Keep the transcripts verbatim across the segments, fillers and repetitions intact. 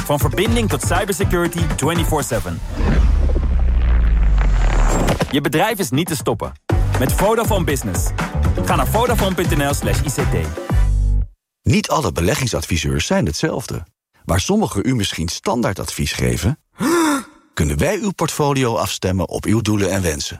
Van verbinding tot cybersecurity vierentwintig zeven. Je bedrijf is niet te stoppen. Met Vodafone Business. Ga naar vodafone.nl slash ICT. Niet alle beleggingsadviseurs zijn hetzelfde. Waar sommigen u misschien standaardadvies geven, kunnen wij uw portfolio afstemmen op uw doelen en wensen.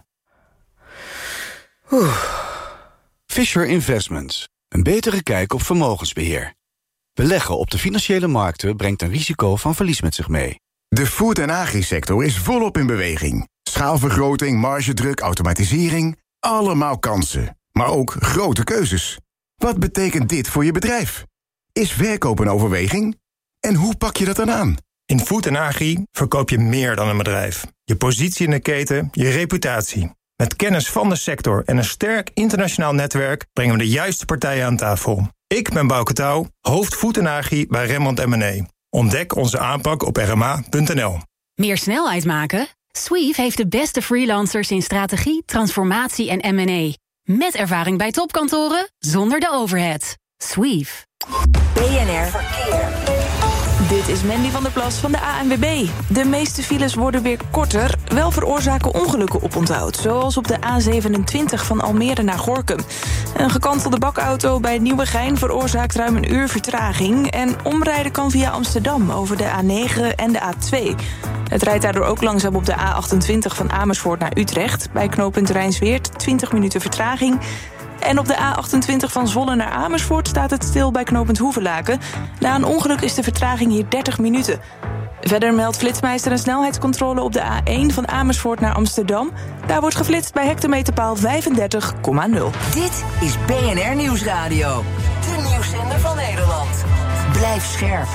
Oeh. Fisher Investments. Een betere kijk op vermogensbeheer. Beleggen op de financiële markten brengt een risico van verlies met zich mee. De food- en agri-sector is volop in beweging. Schaalvergroting, margedruk, automatisering. Allemaal kansen. Maar ook grote keuzes. Wat betekent dit voor je bedrijf? Is verkoop een overweging? En hoe pak je dat dan aan? In Food en Agri verkoop je meer dan een bedrijf. Je positie in de keten, je reputatie. Met kennis van de sector en een sterk internationaal netwerk brengen we de juiste partijen aan tafel. Ik ben Bouke Touw, hoofd Food en Agri bij Remmond M en A. Ontdek onze aanpak op r m a punt n l. Meer snelheid maken? Sweef heeft de beste freelancers in strategie, transformatie en M en A. Met ervaring bij topkantoren, zonder de overhead. Sweef. B N R Verkeer. Dit is Mandy van der Plas van de A N W B. De meeste files worden weer korter, wel veroorzaken ongelukken op onthoud. Zoals op de A zevenentwintig van Almere naar Gorinchem. Een gekantelde bakauto bij Nieuwegein veroorzaakt ruim een uur vertraging. En omrijden kan via Amsterdam over de A negen en de A twee. Het rijdt daardoor ook langzaam op de A achtentwintig van Amersfoort naar Utrecht. Bij knooppunt Rijnsweert twintig minuten vertraging. En op de A achtentwintig van Zwolle naar Amersfoort staat het stil bij knooppunt Hoevelaken. Na een ongeluk is de vertraging hier dertig minuten. Verder meldt Flitsmeister een snelheidscontrole op de A één van Amersfoort naar Amsterdam. Daar wordt geflitst bij hectometerpaal vijfendertig komma nul. Dit is B N R Nieuwsradio. De nieuwszender van Nederland. Blijf scherp.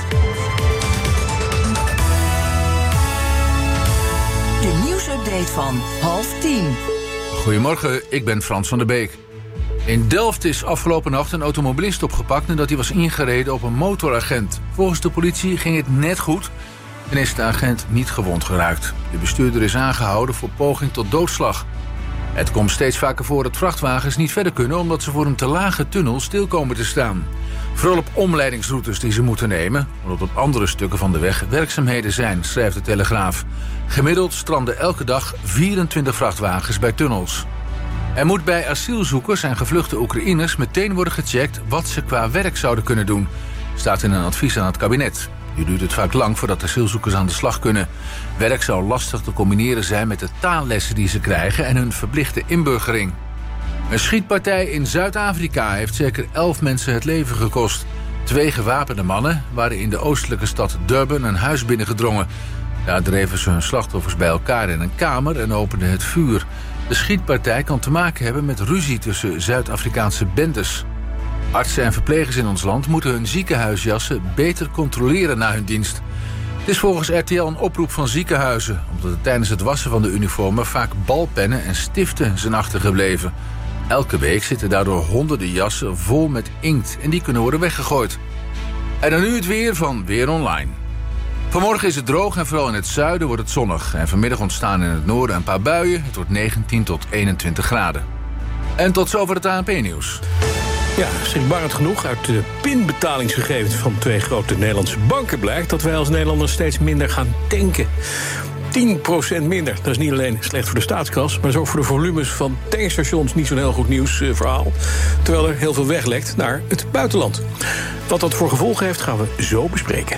De nieuwsupdate van half tien. Goedemorgen, ik ben Frans van der Beek. In Delft is afgelopen nacht een automobilist opgepakt nadat hij was ingereden op een motoragent. Volgens de politie ging het net goed en is de agent niet gewond geraakt. De bestuurder is aangehouden voor poging tot doodslag. Het komt steeds vaker voor dat vrachtwagens niet verder kunnen omdat ze voor een te lage tunnel stil komen te staan. Vooral op omleidingsroutes die ze moeten nemen, omdat op andere stukken van de weg werkzaamheden zijn, schrijft de Telegraaf. Gemiddeld stranden elke dag vierentwintig vrachtwagens bij tunnels. Er moet bij asielzoekers en gevluchte Oekraïners meteen worden gecheckt wat ze qua werk zouden kunnen doen, staat in een advies aan het kabinet. Nu duurt het vaak lang voordat asielzoekers aan de slag kunnen. Werk zou lastig te combineren zijn met de taallessen die ze krijgen en hun verplichte inburgering. Een schietpartij in Zuid-Afrika heeft zeker elf mensen het leven gekost. Twee gewapende mannen waren in de oostelijke stad Durban een huis binnengedrongen. Daar dreven ze hun slachtoffers bij elkaar in een kamer en openden het vuur. De schietpartij kan te maken hebben met ruzie tussen Zuid-Afrikaanse bendes. Artsen en verplegers in ons land moeten hun ziekenhuisjassen beter controleren na hun dienst. Het is volgens R T L een oproep van ziekenhuizen, omdat er tijdens het wassen van de uniformen vaak balpennen en stiften zijn achtergebleven. Elke week zitten daardoor honderden jassen vol met inkt en die kunnen worden weggegooid. En dan nu het weer van Weer Online. Vanmorgen is het droog en vooral in het zuiden wordt het zonnig. En vanmiddag ontstaan in het noorden een paar buien. Het wordt negentien tot eenentwintig graden. En tot zover het A N P-nieuws. Ja, schrikbarend genoeg. Uit de pinbetalingsgegevens van twee grote Nederlandse banken blijkt dat wij als Nederlanders steeds minder gaan tanken. tien procent minder. Dat is niet alleen slecht voor de staatskas, maar is ook voor de volumes van tankstations niet zo'n heel goed nieuwsverhaal. Terwijl er heel veel weglekt naar het buitenland. Wat dat voor gevolgen heeft, gaan we zo bespreken.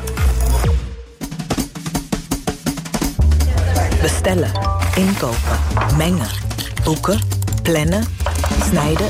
Bestellen, inkopen, mengen, boeken, plannen, snijden.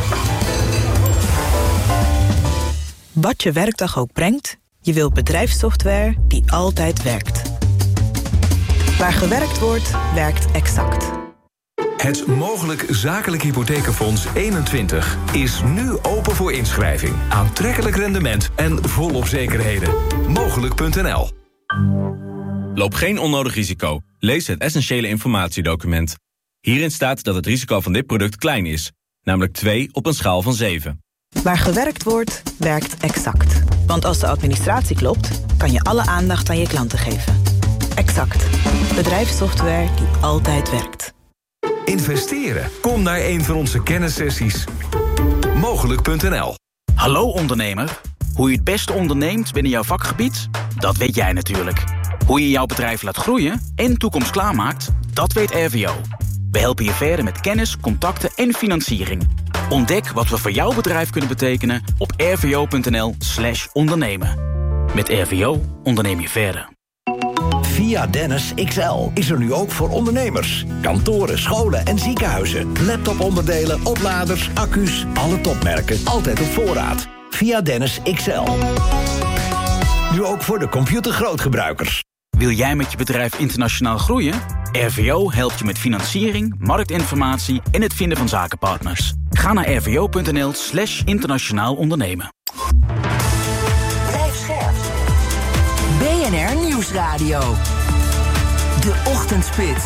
Wat je werkdag ook brengt, je wilt bedrijfssoftware die altijd werkt. Waar gewerkt wordt, werkt Exact. Het Mogelijk Zakelijk Hypothekenfonds eenentwintig is nu open voor inschrijving. Aantrekkelijk rendement en volop zekerheden. Mogelijk punt n l. Loop geen onnodig risico. Lees het essentiële informatiedocument. Hierin staat dat het risico van dit product klein is. Namelijk twee op een schaal van zeven. Waar gewerkt wordt, werkt Exact. Want als de administratie klopt, kan je alle aandacht aan je klanten geven. Exact. Bedrijfssoftware die altijd werkt. Investeren? Kom naar een van onze kennissessies. Mogelijk punt n l. Hallo ondernemer. Hoe je het beste onderneemt binnen jouw vakgebied? Dat weet jij natuurlijk. Hoe je jouw bedrijf laat groeien en toekomst klaarmaakt? Dat weet R V O. We helpen je verder met kennis, contacten en financiering. Ontdek wat we voor jouw bedrijf kunnen betekenen op rvo.nl slash ondernemen. Met R V O onderneem je verder. Via Dennis X L is er nu ook voor ondernemers. Kantoren, scholen en ziekenhuizen. Laptoponderdelen, opladers, accu's, alle topmerken. Altijd op voorraad. Via Dennis X L. Nu ook voor de computergrootgebruikers. Wil jij met je bedrijf internationaal groeien? R V O helpt je met financiering, marktinformatie en het vinden van zakenpartners. Ga naar rvo.nl slash internationaal ondernemen. Blijf scherp. B N R Nieuwsradio. De Ochtendspits.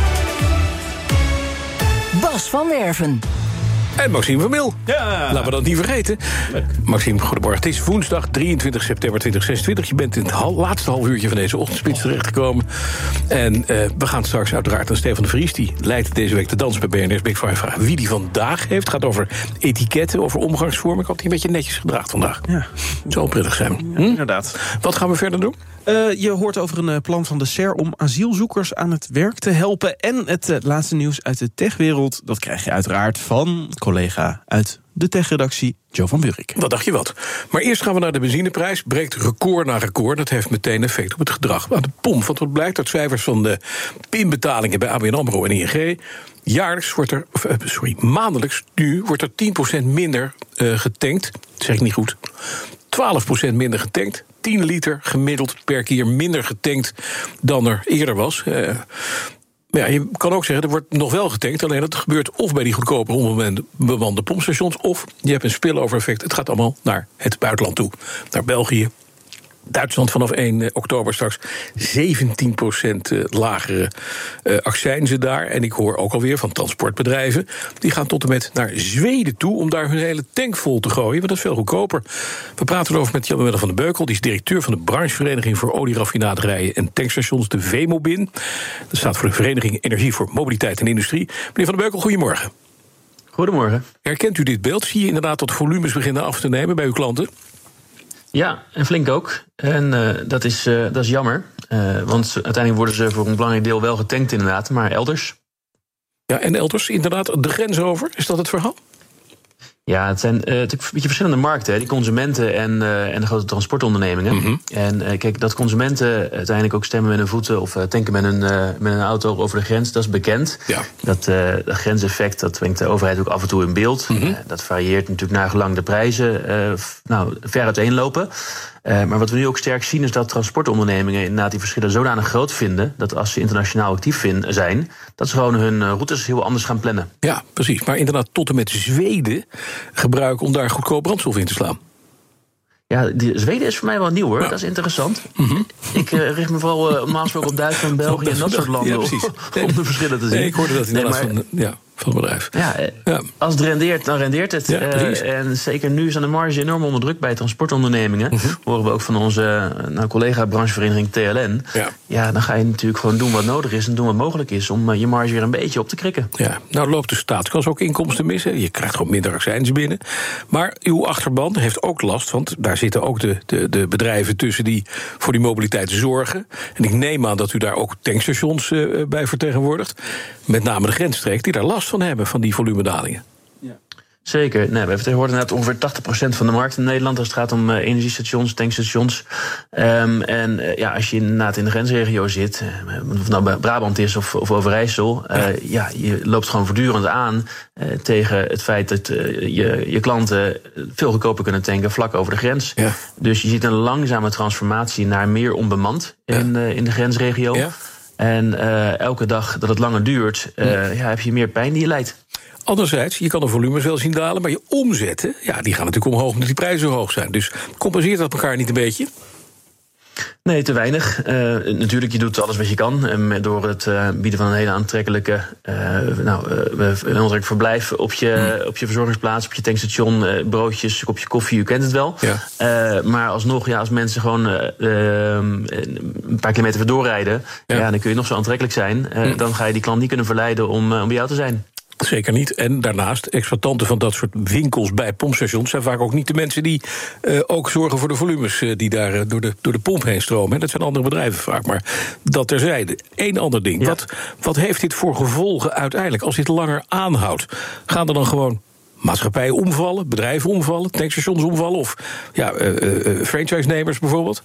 Bas van Werven. En Maxime Vermil. Ja. Laten we dat niet vergeten. Leuk. Maxime, goedemorgen. Het is woensdag drieëntwintig september tweeduizend zesentwintig. Je bent in het hal, laatste half uurtje van deze ochtendspits terechtgekomen. En uh, we gaan straks uiteraard naar Stefan de Vries. Die leidt deze week de dans bij B N R's Big Five. Vraag wie die vandaag heeft. Het gaat over etiketten, over omgangsvormen. Ik hoop dat hij een beetje netjes gedraagt vandaag. Ja. Het zal prettig zijn. Hm? Ja, inderdaad. Wat gaan we verder doen? Uh, je hoort over een uh, plan van de S E R om asielzoekers aan het werk te helpen. En het uh, laatste nieuws uit de techwereld, dat krijg je uiteraard van collega uit de techredactie, Joe van Buurik. Wat dacht je wat? Maar eerst gaan we naar de benzineprijs. Breekt record na record. Dat heeft meteen effect op het gedrag aan de pomp. Want wat blijkt uit cijfers van de pinbetalingen bij A B N AMRO en I N G... Jaarlijks wordt er, of, sorry, maandelijks nu wordt er tien procent minder uh, getankt. Dat zeg ik niet goed. twaalf procent minder getankt. tien liter gemiddeld per keer minder getankt dan er eerder was. Uh, maar ja, je kan ook zeggen, er wordt nog wel getankt. Alleen dat gebeurt of bij die goedkope onbemande pompstations, of je hebt een spillover effect. Het gaat allemaal naar het buitenland toe. Naar België. Duitsland vanaf één oktober straks zeventien procent lagere uh, accijnzen daar. En ik hoor ook alweer van transportbedrijven, die gaan tot en met naar Zweden toe om daar hun hele tank vol te gooien, want dat is veel goedkoper. We praten erover met Jan-Willem van den Beukel, die is directeur van de branchevereniging voor olieraffinaderijen en tankstations, de VEMOBIN. Dat staat voor de Vereniging Energie voor Mobiliteit en Industrie. Meneer van den Beukel, goedemorgen. Goedemorgen. Herkent u dit beeld? Zie je inderdaad dat volumes beginnen af te nemen bij uw klanten? Ja, en flink ook. En uh, dat, is, uh, dat is jammer. Uh, want uiteindelijk worden ze voor een belangrijk deel wel getankt inderdaad, maar elders. Ja, en elders inderdaad de grens over? Is dat het verhaal? Ja, het zijn uh, het een beetje verschillende markten, hè, die consumenten en, uh, en de grote transportondernemingen. Mm-hmm. En uh, kijk, dat consumenten uiteindelijk ook stemmen met hun voeten of uh, tanken met hun, uh, met een auto over de grens, dat is bekend. Ja. Dat, uh, dat grenseffect, dat brengt de overheid ook af en toe in beeld. Mm-hmm. Uh, dat varieert natuurlijk naar gelang de prijzen uh, f- nou, ver uiteenlopen. Uh, maar wat we nu ook sterk zien is dat transportondernemingen inderdaad die verschillen zodanig groot vinden dat als ze internationaal actief vind, zijn, dat ze gewoon hun routes heel anders gaan plannen. Ja, precies. Maar inderdaad tot en met Zweden gebruiken om daar goedkoop brandstof in te slaan. Ja, die Zweden is voor mij wel nieuw hoor. Ja. Dat is interessant. Mm-hmm. Ik uh, richt me vooral uh, normaal gesproken op Duitsland, België en dat soort landen. Ja, precies. Om, om de verschillen te zien. Nee, ik hoorde dat inderdaad nee, maar, van, ja, van het bedrijf. Ja, ja, als het rendeert, dan rendeert het. Ja, uh, en zeker nu is aan de marge enorm onder druk bij transportondernemingen. Mm-hmm. Horen we ook van onze nou, collega branchevereniging T L N. Ja. ja, dan ga je natuurlijk gewoon doen wat nodig is en doen wat mogelijk is om uh, je marge weer een beetje op te krikken. Ja, nou loopt de staatskas ook inkomsten missen. Je krijgt gewoon minder accijns binnen. Maar uw achterban heeft ook last, want daar zitten ook de, de, de bedrijven tussen die voor die mobiliteit zorgen. En ik neem aan dat u daar ook tankstations uh, bij vertegenwoordigt. Met name de grensstreek die daar last van hebben, van die volumedalingen. Ja. Zeker. Nee, we vertegenwoordigen net ongeveer tachtig procent van de markt in Nederland als het gaat om uh, energiestations, tankstations. Um, en uh, ja, als je inderdaad in de grensregio zit, uh, of het nou bij Brabant is of, of Overijssel, uh, ja. ja, je loopt gewoon voortdurend aan uh, tegen het feit dat uh, je, je klanten veel goedkoper kunnen tanken vlak over de grens. Ja. Dus je ziet een langzame transformatie naar meer onbemand in, uh, in de grensregio. Ja. En uh, elke dag dat het langer duurt, uh, ja. Ja, heb je meer pijn die je lijdt. Anderzijds, je kan de volumes wel zien dalen, maar je omzetten, ja, die gaan natuurlijk omhoog omdat die prijzen zo hoog zijn. Dus compenseert dat elkaar niet een beetje? Nee, te weinig. Uh, natuurlijk, je doet alles wat je kan. Um, door het uh, bieden van een hele aantrekkelijke uh, nou, uh, een aantrekkelijk verblijf op je, mm. op je verzorgingsplaats, op je tankstation, uh, broodjes, kopje koffie, u kent het wel. Ja. Uh, maar alsnog, ja, als mensen gewoon uh, uh, een paar kilometer verdoorrijden, ja. Ja, dan kun je nog zo aantrekkelijk zijn. Uh, mm. Dan ga je die klant niet kunnen verleiden om, uh, om bij jou te zijn. zeker niet. En daarnaast, exploitanten van dat soort winkels bij pompstations zijn vaak ook niet de mensen die uh, ook zorgen voor de volumes uh, die daar uh, door, de, door de pomp heen stromen. Hè. Dat zijn andere bedrijven vaak. Maar dat terzijde. Eén ander ding. Ja. Wat, wat heeft dit voor gevolgen uiteindelijk als dit langer aanhoudt? Gaan er dan gewoon maatschappijen omvallen, bedrijven omvallen, tankstations omvallen of ja, uh, uh, franchise-nemers bijvoorbeeld?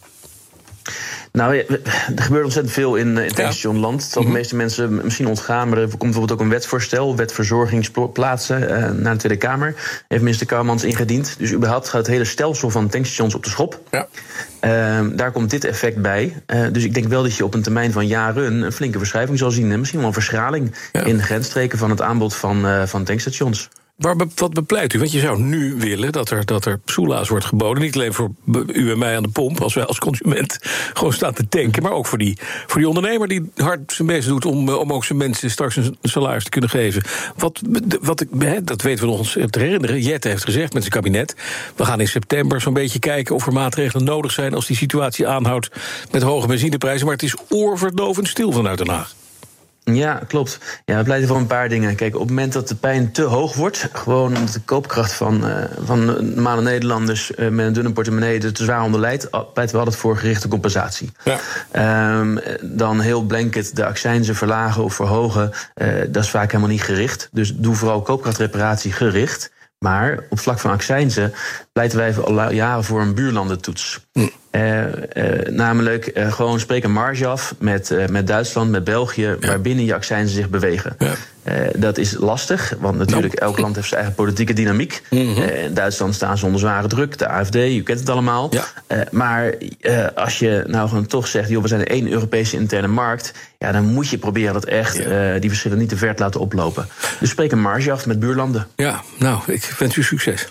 Nou, er gebeurt ontzettend veel in, in tankstationland. Dat zal de meeste mensen misschien ontgaan. Maar er komt bijvoorbeeld ook een wetsvoorstel, wet verzorgingsplaatsen, uh, naar de Tweede Kamer. Heeft minister Kouwmans ingediend. Dus überhaupt gaat het hele stelsel van tankstations op de schop. Ja. Uh, daar komt dit effect bij. Uh, dus ik denk wel dat je op een termijn van jaren een flinke verschuiving zal zien. En misschien wel een verschraling ja. in de grensstreken van het aanbod van, uh, van tankstations. Maar wat bepleit u? Want je zou nu willen dat er, dat er soelaas wordt geboden. Niet alleen voor u en mij aan de pomp, als wij als consument gewoon staan te tanken. Maar ook voor die, voor die ondernemer die hard zijn best doet om, om ook zijn mensen straks een salaris te kunnen geven. Wat, wat ik, dat weten we nog eens te herinneren. Jette heeft gezegd met zijn kabinet, we gaan in september zo'n beetje kijken of er maatregelen nodig zijn als die situatie aanhoudt met hoge benzineprijzen. Maar het is oorverdovend stil vanuit Den Haag. Ja, klopt. Ja, we pleiten voor een paar dingen. Kijk, op het moment dat de pijn te hoog wordt, gewoon omdat de koopkracht van, uh, van normale Nederlanders uh, met een dunne portemonnee er te zwaar onder leidt, pleiten we altijd voor gerichte compensatie. Ja. Um, dan heel blanket de accijnzen verlagen of verhogen, uh, dat is vaak helemaal niet gericht. Dus doe vooral koopkrachtreparatie gericht. Maar op vlak van accijnzen pleiten wij al jaren voor een buurlandentoets. Hm. Uh, uh, namelijk uh, gewoon spreek een marge af met, uh, met Duitsland, met België, ja. waarbinnen je accijnzen zich bewegen. Ja. Uh, dat is lastig, want natuurlijk elk land heeft zijn eigen politieke dynamiek. Mm-hmm. Uh, in Duitsland staan ze onder zware druk, de A F D, u kent het allemaal. Ja. Uh, maar uh, als je nou gewoon toch zegt, joh, we zijn één Europese interne markt, ja, dan moet je proberen dat echt ja. uh, die verschillen niet te ver te laten oplopen. Dus spreek een marge af met buurlanden. Ja, nou, ik wens u succes.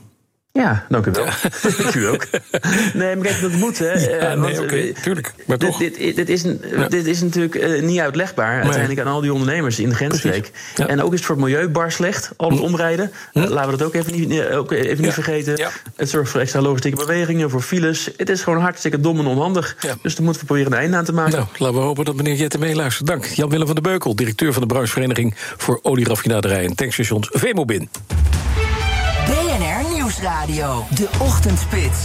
Ja, dank u wel. Ja. Ik u ook. Nee, maar kijk, dat moet, hè. Ja, nee, oké, okay, tuurlijk. Maar toch. Dit, dit, dit, is, ja. dit is natuurlijk uh, niet uitlegbaar, nee. uiteindelijk aan al die ondernemers in de grensstreek. Ja. En ook is het voor het milieu bar slecht, al het omrijden. Hm. Uh, laten we dat ook even niet, uh, ook even ja. niet vergeten. Ja. Het zorgt voor extra logistieke bewegingen, voor files. Het is gewoon hartstikke dom en onhandig. Ja. Dus daar moeten we proberen een einde aan te maken. Nou, laten we hopen dat meneer Jette meeluistert. Dank. Jan-Willem van der Beukel, directeur van de branchevereniging voor olieraffinaderijen en tankstations Vemobin. B N R Nieuwsradio, de Ochtendspits.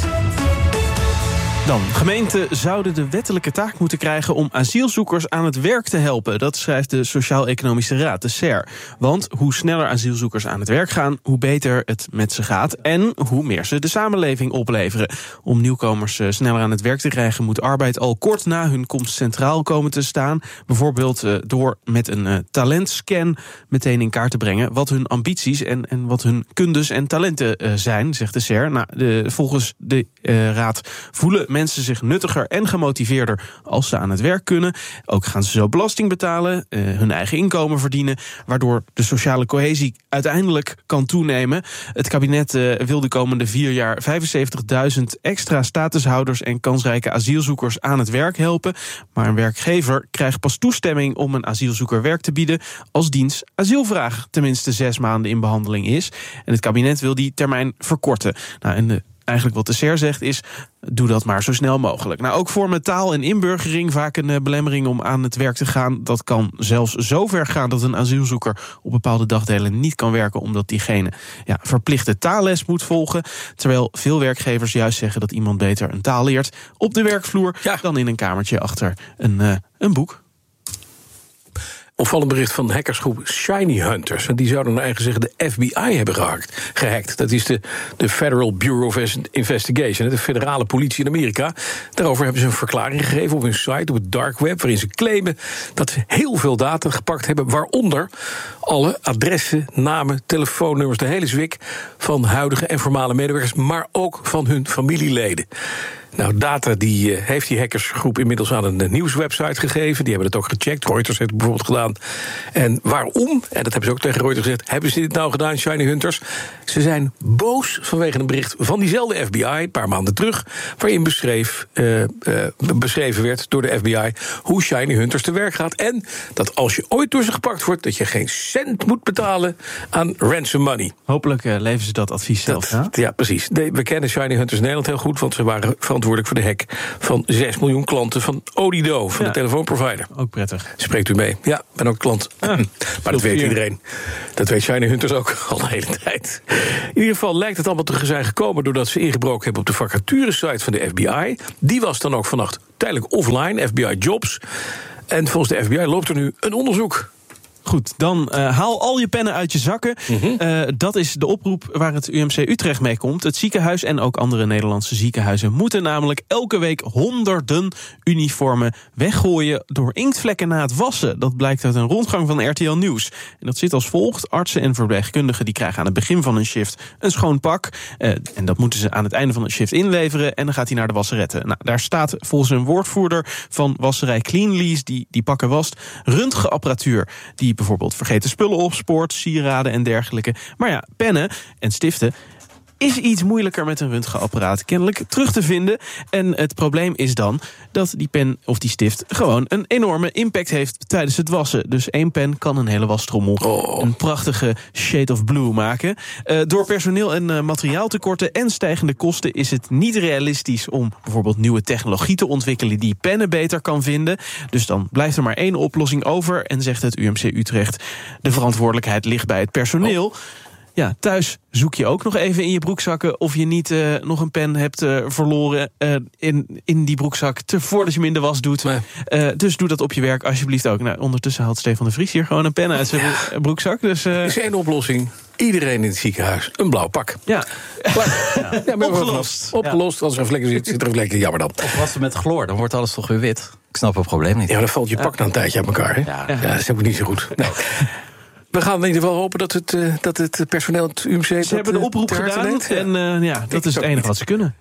Dan, gemeenten zouden de wettelijke taak moeten krijgen om asielzoekers aan het werk te helpen. Dat schrijft de Sociaal-Economische Raad, de S E R. Want hoe sneller asielzoekers aan het werk gaan, hoe beter het met ze gaat en hoe meer ze de samenleving opleveren. Om nieuwkomers sneller aan het werk te krijgen, moet arbeid al kort na hun komst centraal komen te staan. Bijvoorbeeld door met een talentscan meteen in kaart te brengen wat hun ambities en, en wat hun kundes en talenten zijn, zegt de S E R. Nou, de, volgens de uh, Raad voelen mensen zich nuttiger en gemotiveerder als ze aan het werk kunnen. Ook gaan ze zo belasting betalen, uh, hun eigen inkomen verdienen, waardoor de sociale cohesie uiteindelijk kan toenemen. Het kabinet uh, wil de komende vier jaar vijfenzeventigduizend extra statushouders en kansrijke asielzoekers aan het werk helpen. Maar een werkgever krijgt pas toestemming om een asielzoeker werk te bieden als diens asielvraag tenminste zes maanden in behandeling is. En het kabinet wil die termijn verkorten. Nou, en de Eigenlijk wat de S E R zegt is, doe dat maar zo snel mogelijk. Nou, ook vormen taal en inburgering vaak een uh, belemmering om aan het werk te gaan. Dat kan zelfs zo ver gaan dat een asielzoeker op bepaalde dagdelen niet kan werken, omdat diegene ja, verplichte taalles moet volgen. Terwijl veel werkgevers juist zeggen dat iemand beter een taal leert op de werkvloer ja. dan in een kamertje achter een, uh, een boek. Opvallend bericht van de hackersgroep Shiny Hunters. En die zouden naar eigen zeggen de F B I hebben gehackt. gehackt. Dat is de, de Federal Bureau of Investigation, de federale politie in Amerika. Daarover hebben ze een verklaring gegeven op hun site, op het dark web, waarin ze claimen dat ze heel veel data gepakt hebben, waaronder alle adressen, namen, telefoonnummers, de hele zwik van huidige en voormalige medewerkers, maar ook van hun familieleden. Nou, data die uh, heeft die hackersgroep inmiddels aan een uh, nieuwswebsite gegeven. Die hebben het ook gecheckt. Reuters heeft het bijvoorbeeld gedaan. En waarom, en dat hebben ze ook tegen Reuters gezegd, hebben ze dit nou gedaan, Shiny Hunters? Ze zijn boos vanwege een bericht van diezelfde F B I, een paar maanden terug, waarin beschreef, uh, uh, beschreven werd door de F B I hoe Shiny Hunters te werk gaat. En dat als je ooit door ze gepakt wordt, dat je geen cent moet betalen aan ransom money. Hopelijk uh, leven ze dat advies zelf. Dat, ja, precies. De, we kennen Shiny Hunters in Nederland heel goed, want ze waren verantwoordelijk verantwoordelijk voor de hack van zes miljoen klanten van Odido, van Ja. de telefoonprovider. Ook prettig. Spreekt u mee? Ja, ben ook klant. Ah, maar dat weet vier. iedereen. Dat weet Shiny Hunters ook al de hele tijd. In ieder geval lijkt het allemaal te zijn gekomen doordat ze ingebroken hebben op de vacaturesite van de F B I. Die was dan ook vannacht tijdelijk offline, F B I Jobs. En volgens de F B I loopt er nu een onderzoek. Goed, dan uh, haal al je pennen uit je zakken. Mm-hmm. Uh, dat is de oproep waar het U M C Utrecht mee komt. Het ziekenhuis en ook andere Nederlandse ziekenhuizen moeten namelijk elke week honderden uniformen weggooien door inktvlekken na het wassen. Dat blijkt uit een rondgang van R T L Nieuws. En dat zit als volgt. Artsen en verpleegkundigen die krijgen aan het begin van een shift een schoon pak. Uh, en dat moeten ze aan het einde van de shift inleveren. En dan gaat hij naar de wasseretten. Nou, daar staat volgens een woordvoerder van wasserij Cleanlease, die die pakken wast, röntgenapparatuur die bijvoorbeeld vergeten spullen opspoort, sieraden en dergelijke. Maar ja, pennen en stiften is iets moeilijker met een röntgenapparaat kennelijk terug te vinden. En het probleem is dan dat die pen of die stift gewoon een enorme impact heeft tijdens het wassen. Dus één pen kan een hele wastrommel oh. een prachtige shade of blue maken. Uh, door personeel en uh, materiaaltekorten en stijgende kosten is het niet realistisch om bijvoorbeeld nieuwe technologie te ontwikkelen die pennen beter kan vinden. Dus dan blijft er maar één oplossing over en zegt het U M C Utrecht: de verantwoordelijkheid ligt bij het personeel. Oh. Ja, thuis zoek je ook nog even in je broekzakken of je niet uh, nog een pen hebt uh, verloren uh, in, in die broekzak te, voordat je hem in de was doet. Nee. Uh, dus doe dat op je werk alsjeblieft ook. Nou, ondertussen haalt Stefan de Vries hier gewoon een pen uit zijn ja. broekzak. Dus, uh... er is één oplossing. Iedereen in het ziekenhuis een blauw pak. Ja, ja. ja opgelost. Opgelost. Ja. Als er een vlek zit, zit er een vlekje. Jammer dan. Of wassen met chloor, dan wordt alles toch weer wit. Ik snap het probleem niet. Ja, dan valt je pak dan een tijdje uit elkaar. Hè? Ja. Ja, dat is ook niet zo goed. Nee. We gaan in ieder geval hopen dat het, uh, dat het personeel het U M C... Ze dat, hebben de oproep uh, gedaan en uh, ja, dat is het enige wat ze kunnen.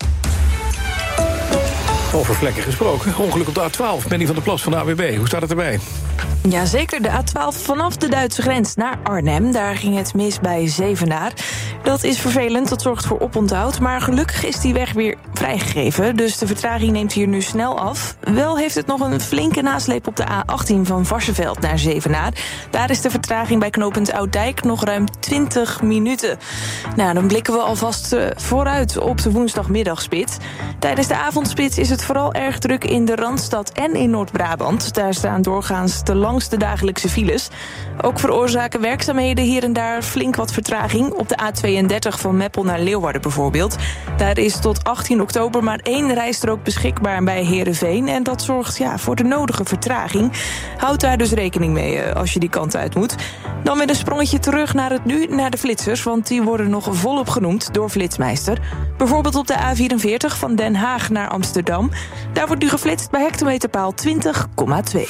Over vlekken gesproken. Ongeluk op de A twaalf. Benny van der Plas van de A W B. Hoe staat het erbij? Ja, zeker. De A twaalf vanaf de Duitse grens naar Arnhem. Daar ging het mis bij Zevenaar. Dat is vervelend, dat zorgt voor oponthoud. Maar gelukkig is die weg weer vrijgegeven. Dus de vertraging neemt hier nu snel af. Wel heeft het nog een flinke nasleep op de A achttien van Varsseveld naar Zevenaar. Daar is de vertraging bij knooppunt Ouddijk nog ruim twintig minuten. Nou, dan blikken we alvast uh, vooruit op de woensdagmiddagspits. Tijdens de avondspits is het vooral erg druk in de Randstad en in Noord-Brabant. Daar staan doorgaans de langste dagelijkse files. Ook veroorzaken werkzaamheden hier en daar flink wat vertraging. Op de A tweeëndertig van Meppel naar Leeuwarden bijvoorbeeld. Daar is tot achttien oktober maar één rijstrook beschikbaar bij Heerenveen. En dat zorgt ja, voor de nodige vertraging. Houd daar dus rekening mee als je die kant uit moet. Dan weer een sprongetje terug naar het nu, naar de flitsers. Want die worden nog volop genoemd door Flitsmeister. Bijvoorbeeld op de A vierenveertig van Den Haag naar Amsterdam. Daar wordt nu geflitst bij hectometerpaal twintig komma twee.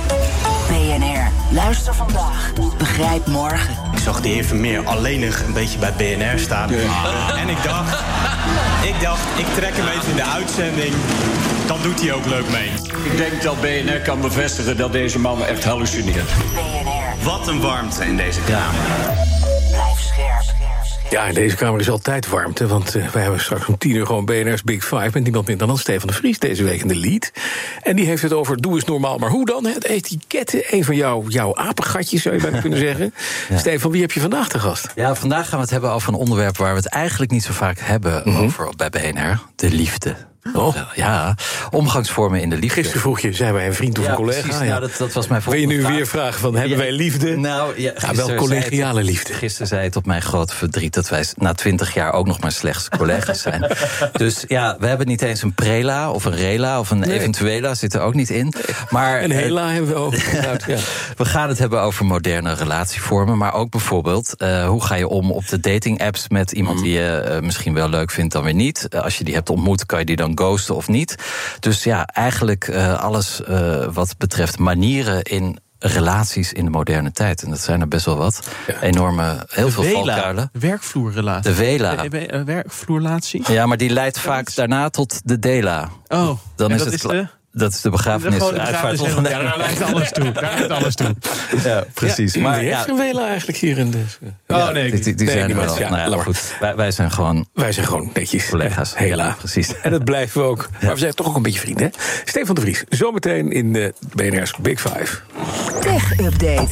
B N R, luister vandaag, begrijp morgen. Ik zag de heer Vermeer alleenig een beetje bij B N R staan. Ja. En ik dacht, ik dacht, ik trek hem even in de uitzending. Dan doet hij ook leuk mee. Ik denk dat B N R kan bevestigen dat deze man echt hallucineert. B N R. Wat een warmte in deze kamer. Blijf scherp. Ja, in deze kamer is altijd warmte, want uh, wij hebben straks om tien uur gewoon B N R's Big Five met niemand minder dan Stefan de Vries deze week in de lead. En die heeft het over doe eens normaal, maar hoe dan? Het etiketten, een van jou, jouw apengatjes zou je bijna kunnen zeggen. Ja. Stefan, wie heb je vandaag te gast? Ja, vandaag gaan we het hebben over een onderwerp waar we het eigenlijk niet zo vaak hebben mm-hmm. over bij B N R, de liefde. Oh. Ja, omgangsvormen in de liefde. Gisteren vroeg je, zijn wij een vriend of ja, een collega? Precies, ja, nou, dat, dat was mijn volgende Wil je nu vraag. weer vragen van, hebben ja, wij liefde? Nou, ja, ja wel collegiale het, liefde. Gisteren zei het op mijn grote verdriet dat wij na twintig jaar ook nog maar slechts collega's zijn. Dus ja, we hebben niet eens een prela of een rela of een nee. eventuela, zit er ook niet in. Maar, een hela uh, hebben we ook. ja. We gaan het hebben over moderne relatievormen, maar ook bijvoorbeeld, uh, hoe ga je om op de dating apps met iemand mm. die je uh, misschien wel leuk vindt dan weer niet. Uh, als je die hebt ontmoet, kan je die dan ghosten of niet. Dus ja, eigenlijk uh, alles uh, wat betreft manieren in relaties in de moderne tijd. En dat zijn er best wel wat. Ja. Enorme, heel de veel vela, valkuilen. Werkvloerrelatie. De vela. De, de, de werkvloerrelatie. Ja, maar die leidt vaak daarna tot de dela. Oh, dan is is dat het is de... Dat is de begrafenis. De begrafenis ja, daar leidt alles toe. Daar leidt alles toe. Ja, precies. Ja, maar ja, geen Wela eigenlijk hier in de. Oh ja, nee, die, die, die nee, zijn er wel. Ja, nou ja, goed. Wij, wij zijn gewoon. Wij zijn gewoon netjes collega's. Hela, ja, precies. En dat blijven we ook. Ja. Maar we zijn toch ook een beetje vrienden. Hè? Stefan de Vries, zometeen in de B N R's Big Five. Tech Update.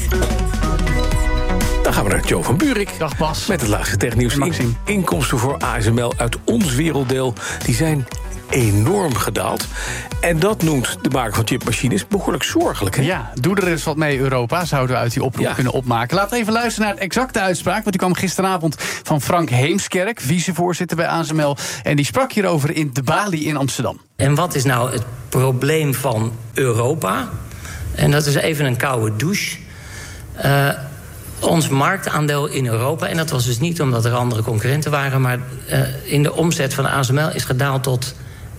Dan gaan we naar Jo van Buurik. Dag Bas. Met het laatste technieuws. In, inkomsten voor A S M L uit ons werelddeel, die zijn enorm gedaald. En dat noemt de maker van chipmachines behoorlijk zorgelijk. Hè? Ja, doe er eens wat mee, Europa, zouden we uit die oproep ja. kunnen opmaken. Laten we even luisteren naar de exacte uitspraak, want die kwam gisteravond van Frank Heemskerk, vicevoorzitter bij A S M L. En die sprak hierover in de Bali in Amsterdam. En wat is nou het probleem van Europa? En dat is even een koude douche. Uh, ons marktaandeel in Europa, en dat was dus niet omdat er andere concurrenten waren, maar uh, in de omzet van A S M L is gedaald tot